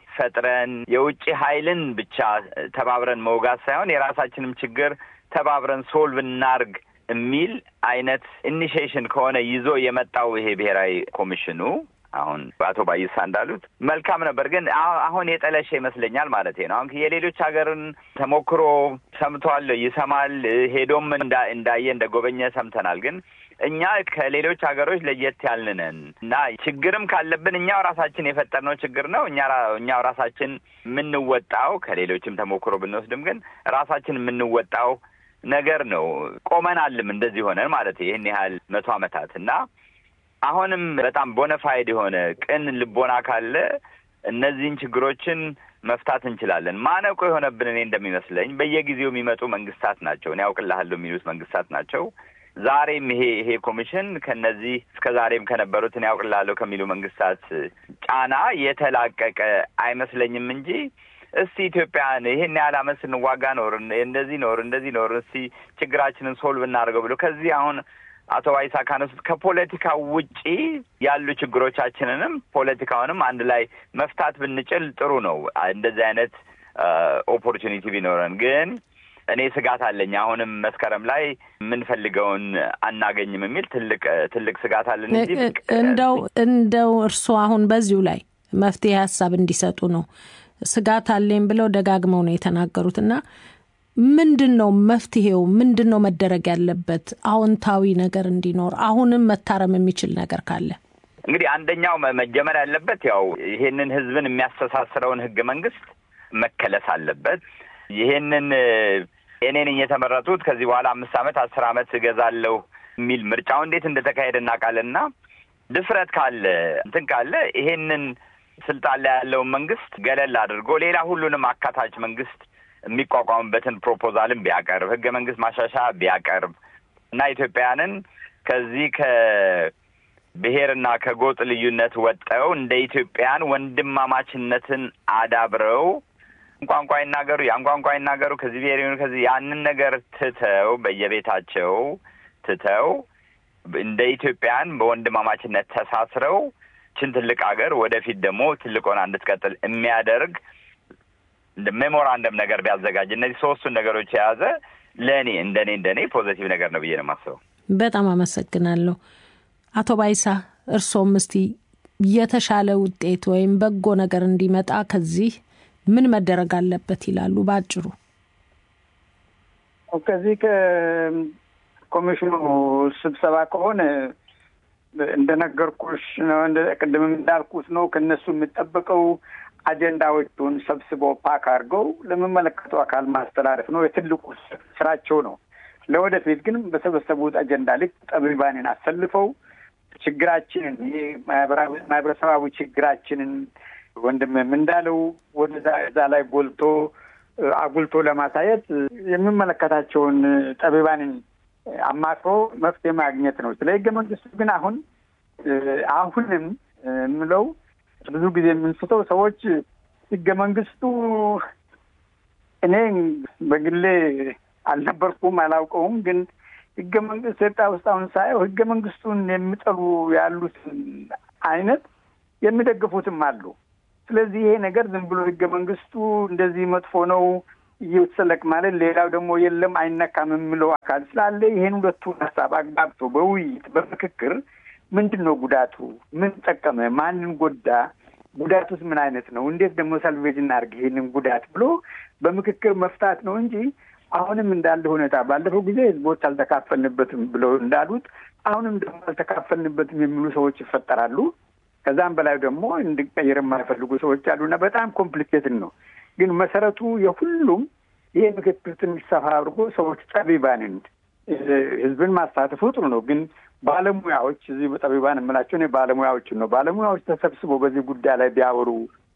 ፈጥረን የውጭ ኃይልን ብቻ ተባብረን መውጋት ሳይሆን የራሳችንም ችግር ተባብረን ሶልቭ እናርግ የሚል አይነት ኢኒሺዬሽን ከሆነ ይዞ የመጣው ይሄ ብሔራዊ ኮሚሽኑ አሁን አቶ ባይሳ እንዳሉት መልካም ነበር። ግን አሁን የጠለሸ ይመስለኛል ማለት ነው። አሁን የሌሎች ሀገርን ተሞክሮ ሰምቷል፣ ይሰማል፣ ሄዶም እንዳየ እንደጎበኘ ሰምተናል። ግን እኛ ከሌሎች ሀገሮች ለየት ያልነን እና ችግርም ካለብን እኛው ራሳችን የፈጠርነው ችግር ነው። እኛ እኛው ራሳችን የምንወጣው ከሌሎችም ተሞክሮ ብንወስድም ግን ራሳችን የምንወጣው ነገር ነው። ቆመናልም እንደዚህ ሆነን ማለት ይሄን ያህል መቶ ዓመታት እና አሁንም በጣም ቦነፋይድ የሆነ ቅን ልቦና ካለ እነዚህን ችግሮችን መፍታት እንችላለን። ማነቆ የሆነብን እኔ እንደሚመስለኝ በየጊዜው የሚመጡ መንግስታት ናቸው። እኔ ያውቅልሃለሁ የሚሉት መንግስታት ናቸው። ዛሬም ይሄ ይሄ ኮሚሽን ከነዚህ እስከ ዛሬም ከነበሩት እኔ ያውቅልሃለሁ ከሚሉ መንግስታት ጫና የተላቀቀ አይመስለኝም እንጂ እስቲ ኢትዮጵያን ይሄን ያህል ዓመት ስንዋጋ ኖር እንደዚህ ኖር እንደዚህ ኖር እስቲ ችግራችንን ሶልቭ እናድርገው ብሎ ከዚህ አሁን አቶ ባይሳ ካነሱት ከፖለቲካ ውጪ ያሉ ችግሮቻችንንም ፖለቲካውንም አንድ ላይ መፍታት ብንችል ጥሩ ነው። እንደዚህ አይነት ኦፖርቹኒቲ ቢኖረን ግን እኔ ስጋት አለኝ። አሁንም መስከረም ላይ የምንፈልገውን አናገኝም የሚል ትልቅ ትልቅ ስጋት አለኝ እንጂ እንደው እንደው እርስዎ አሁን በዚሁ ላይ መፍትሄ ሀሳብ እንዲሰጡ ነው ስጋት አለኝ ብለው ደጋግመው ነው የተናገሩትና ምንድነው መፍትሄው? ምንድነው መደረግ ያለበት አዎንታዊ ነገር እንዲኖር አሁንም መታረም የሚችል ነገር ካለ? እንግዲህ አንደኛው መጀመር ያለበት ያው ይሄንን ህዝብን የሚያስተሳስረውን ህገ መንግስት መከለስ አለበት። ይሄንን እኔን እየተመረጡት ከዚህ በኋላ አምስት ዓመት አስር ዓመት እገዛለሁ የሚል ምርጫው እንዴት እንደተካሄደ እናውቃለንና ድፍረት ካለ እንትን ካለ ይሄንን ስልጣን ላይ ያለውን መንግስት ገለል አድርጎ ሌላ ሁሉንም አካታች መንግስት የሚቋቋምበትን ፕሮፖዛልን ቢያቀርብ ህገ መንግስት ማሻሻያ ቢያቀርብ እና ኢትዮጵያንን ከዚህ ከብሔርና ከጎጥ ልዩነት ወጣው እንደ ኢትዮጵያን ወንድማማችነትን አዳብረው ቋንቋ ይናገሩ ያን ቋንቋ ይናገሩ ከዚህ ብሔር ይሁን ከዚህ ያንን ነገር ትተው በየቤታቸው ትተው እንደ ኢትዮጵያን በወንድማማችነት ተሳስረው ችን ትልቅ ሀገር ወደፊት ደግሞ ትልቅ ሆና እንድትቀጥል የሚያደርግ እንደ ሜሞራንደም ነገር ቢያዘጋጅ እነዚህ ሶስቱን ነገሮች የያዘ ለኔ እንደኔ እንደኔ ፖዚቲቭ ነገር ነው ብዬ ነው የማስበው። በጣም አመሰግናለሁ። አቶ ባይሳ እርሶም እስቲ የተሻለ ውጤት ወይም በጎ ነገር እንዲመጣ ከዚህ ምን መደረግ አለበት ይላሉ ባጭሩ? ከዚህ ከኮሚሽኑ ስብሰባ ከሆነ እንደነገርኩሽ ነው እንደ ቀደም እንዳልኩት ነው ከነሱ የሚጠበቀው አጀንዳዎቹን ሰብስበው ፓክ አድርገው ለመመለከተው አካል ማስተላለፍ ነው። የትልቁ ስራቸው ነው። ለወደፊት ግን በሰበሰቡት አጀንዳ ልክ ጠቢባንን አሰልፈው ችግራችንን ይሄ ማህበረሰባዊ ችግራችንን ወንድምም እንዳለው ወደዛ እዛ ላይ ጎልቶ አጉልቶ ለማሳየት የሚመለከታቸውን ጠቢባንን አማክሮ መፍትሄ ማግኘት ነው። ስለ ህገ መንግስቱ ግን አሁን አሁንም ምለው ብዙ ጊዜ የምንስተው ሰዎች ህገ መንግስቱ እኔ በግሌ አልነበርኩም አላውቀውም፣ ግን ህገ መንግስት ኢትዮጵያ ውስጥ አሁን ሳየው ህገ መንግስቱን የሚጠሉ ያሉት አይነት የሚደግፉትም አሉ። ስለዚህ ይሄ ነገር ዝም ብሎ ህገ መንግስቱ እንደዚህ መጥፎ ነው ይወሰለክ ማለት ሌላው ደግሞ የለም አይነካም የሚለው አካል ስላለ ይሄን ሁለቱን ሀሳብ አግባብቶ በውይይት በምክክር ምንድነው ጉዳቱ፣ ምን ጠቀመ፣ ማንን ጎዳ፣ ጉዳቱስ ምን አይነት ነው፣ እንዴት ደግሞ ሰልቬጅ እናድርግ ይሄንን ጉዳት ብሎ በምክክር መፍታት ነው እንጂ አሁንም እንዳለ ሁኔታ ባለፈው ጊዜ ህዝቦች አልተካፈልንበትም ብለው እንዳሉት አሁንም ደግሞ አልተካፈልንበትም የሚሉ ሰዎች ይፈጠራሉ። ከዛም በላይ ደግሞ እንድቀየር የማይፈልጉ ሰዎች አሉና በጣም ኮምፕሊኬትድ ነው። ግን መሰረቱ የሁሉም ይሄ ምክክር ትንሽ ሰፋ አድርጎ ሰዎች ጠቢባንን ህዝብን ማሳተፉ ጥሩ ነው። ግን ባለሙያዎች እዚህ በጠቢባን የምላቸው እኔ ባለሙያዎችን ነው ባለሙያዎች ተሰብስበው በዚህ ጉዳይ ላይ ቢያወሩ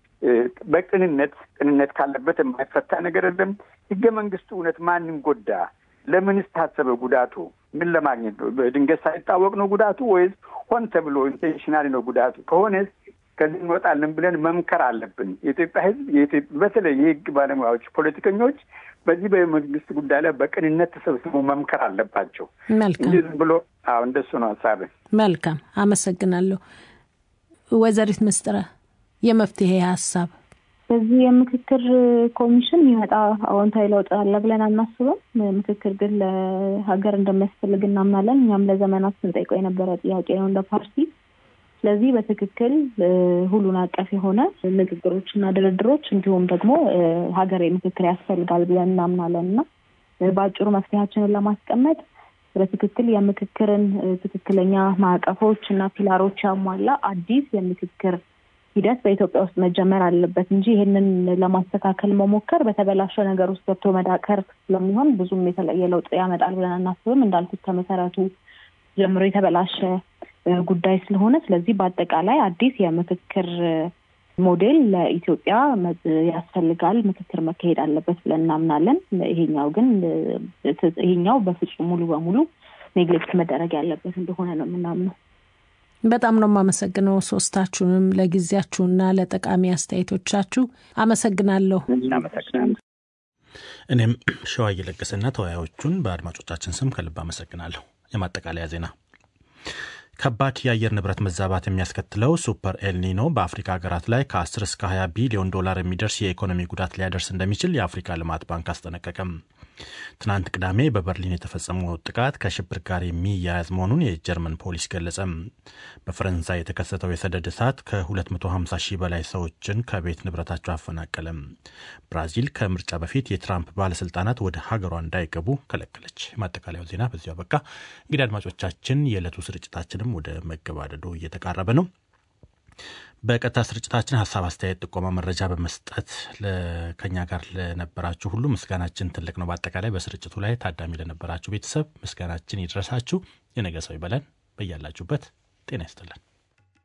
በቅንነት ቅንነት ካለበት የማይፈታ ነገር የለም። ህገ መንግስቱ እውነት ማንን ጎዳ? ለምንስ ታሰበ? ጉዳቱ ምን ለማግኘት ነው? በድንገት ሳይታወቅ ነው ጉዳቱ ወይስ ሆን ተብሎ ኢንቴንሽናሊ ነው ጉዳቱ? ከሆነስ ከዚህ እንወጣለን ብለን መምከር አለብን። የኢትዮጵያ ህዝብ የኢትዮጵያ በተለይ የህግ ባለሙያዎች፣ ፖለቲከኞች በዚህ በመንግስት ጉዳይ ላይ በቅንነት ተሰብስበው መምከር አለባቸው። መልካም ብሎ አዎ እንደሱ ነው ሀሳቤ። መልካም አመሰግናለሁ። ወይዘሪት ምስጥረ የመፍትሄ ሀሳብ በዚህ የምክክር ኮሚሽን ይመጣ አዎንታዊ ለውጥ አለ ብለን አናስብም። ምክክር ግን ለሀገር እንደሚያስፈልግ እናምናለን። እኛም ለዘመናት ስንጠይቀው የነበረ ጥያቄ ነው እንደ ፓርቲ። ስለዚህ በትክክል ሁሉን አቀፍ የሆነ ንግግሮችና ድርድሮች እንዲሁም ደግሞ ሀገራዊ ምክክር ያስፈልጋል ብለን እናምናለንና በአጭሩ መፍትሄያችንን ለማስቀመጥ በትክክል የምክክርን ትክክለኛ ማዕቀፎች እና ፒላሮች ያሟላ አዲስ የምክክር ሂደት በኢትዮጵያ ውስጥ መጀመር አለበት እንጂ ይሄንን ለማስተካከል መሞከር በተበላሸ ነገር ውስጥ ገብቶ መዳከር ስለሚሆን ብዙም የተለየ ለውጥ ያመጣል ብለን አናስብም። እንዳልኩት ከመሰረቱ ጀምሮ የተበላሸ ጉዳይ ስለሆነ ስለዚህ በአጠቃላይ አዲስ የምክክር ሞዴል ለኢትዮጵያ ያስፈልጋል፣ ምክክር መካሄድ አለበት ብለን እናምናለን። ይሄኛው ግን ይሄኛው በፍጹም ሙሉ በሙሉ ኔግሌክት መደረግ ያለበት እንደሆነ ነው የምናምነው። በጣም ነው የማመሰግነው ሶስታችሁንም ለጊዜያችሁና ለጠቃሚ አስተያየቶቻችሁ አመሰግናለሁ። እናመሰግናለን። እኔም ሸዋ እየለገሰና ተወያዮቹን በአድማጮቻችን ስም ከልብ አመሰግናለሁ። የማጠቃለያ ዜና ከባድ የአየር ንብረት መዛባት የሚያስከትለው ሱፐር ኤልኒኖ በአፍሪካ ሀገራት ላይ ከአስር እስከ ሀያ ቢሊዮን ዶላር የሚደርስ የኢኮኖሚ ጉዳት ሊያደርስ እንደሚችል የአፍሪካ ልማት ባንክ አስጠነቀቀም። ትናንት ቅዳሜ በበርሊን የተፈጸመው ጥቃት ከሽብር ጋር የሚያያዝ መሆኑን የጀርመን ፖሊስ ገለጸ። በፈረንሳይ የተከሰተው የሰደድ እሳት ከሁለት መቶ ሀምሳ ሺህ በላይ ሰዎችን ከቤት ንብረታቸው አፈናቀለ። ብራዚል ከምርጫ በፊት የትራምፕ ባለስልጣናት ወደ ሀገሯ እንዳይገቡ ከለከለች። ማጠቃለያው ዜና በዚሁ አበቃ። እንግዲህ አድማጮቻችን የዕለቱ ስርጭታችንም ወደ መገባደዱ እየተቃረበ ነው። በቀጥታ ስርጭታችን ሀሳብ፣ አስተያየት፣ ጥቆማ፣ መረጃ በመስጠት ከኛ ጋር ለነበራችሁ ሁሉ ምስጋናችን ትልቅ ነው። በአጠቃላይ በስርጭቱ ላይ ታዳሚ ለነበራችሁ ቤተሰብ ምስጋናችን ይድረሳችሁ። የነገ ሰው ይበለን። በያላችሁበት ጤና ይስጥልን።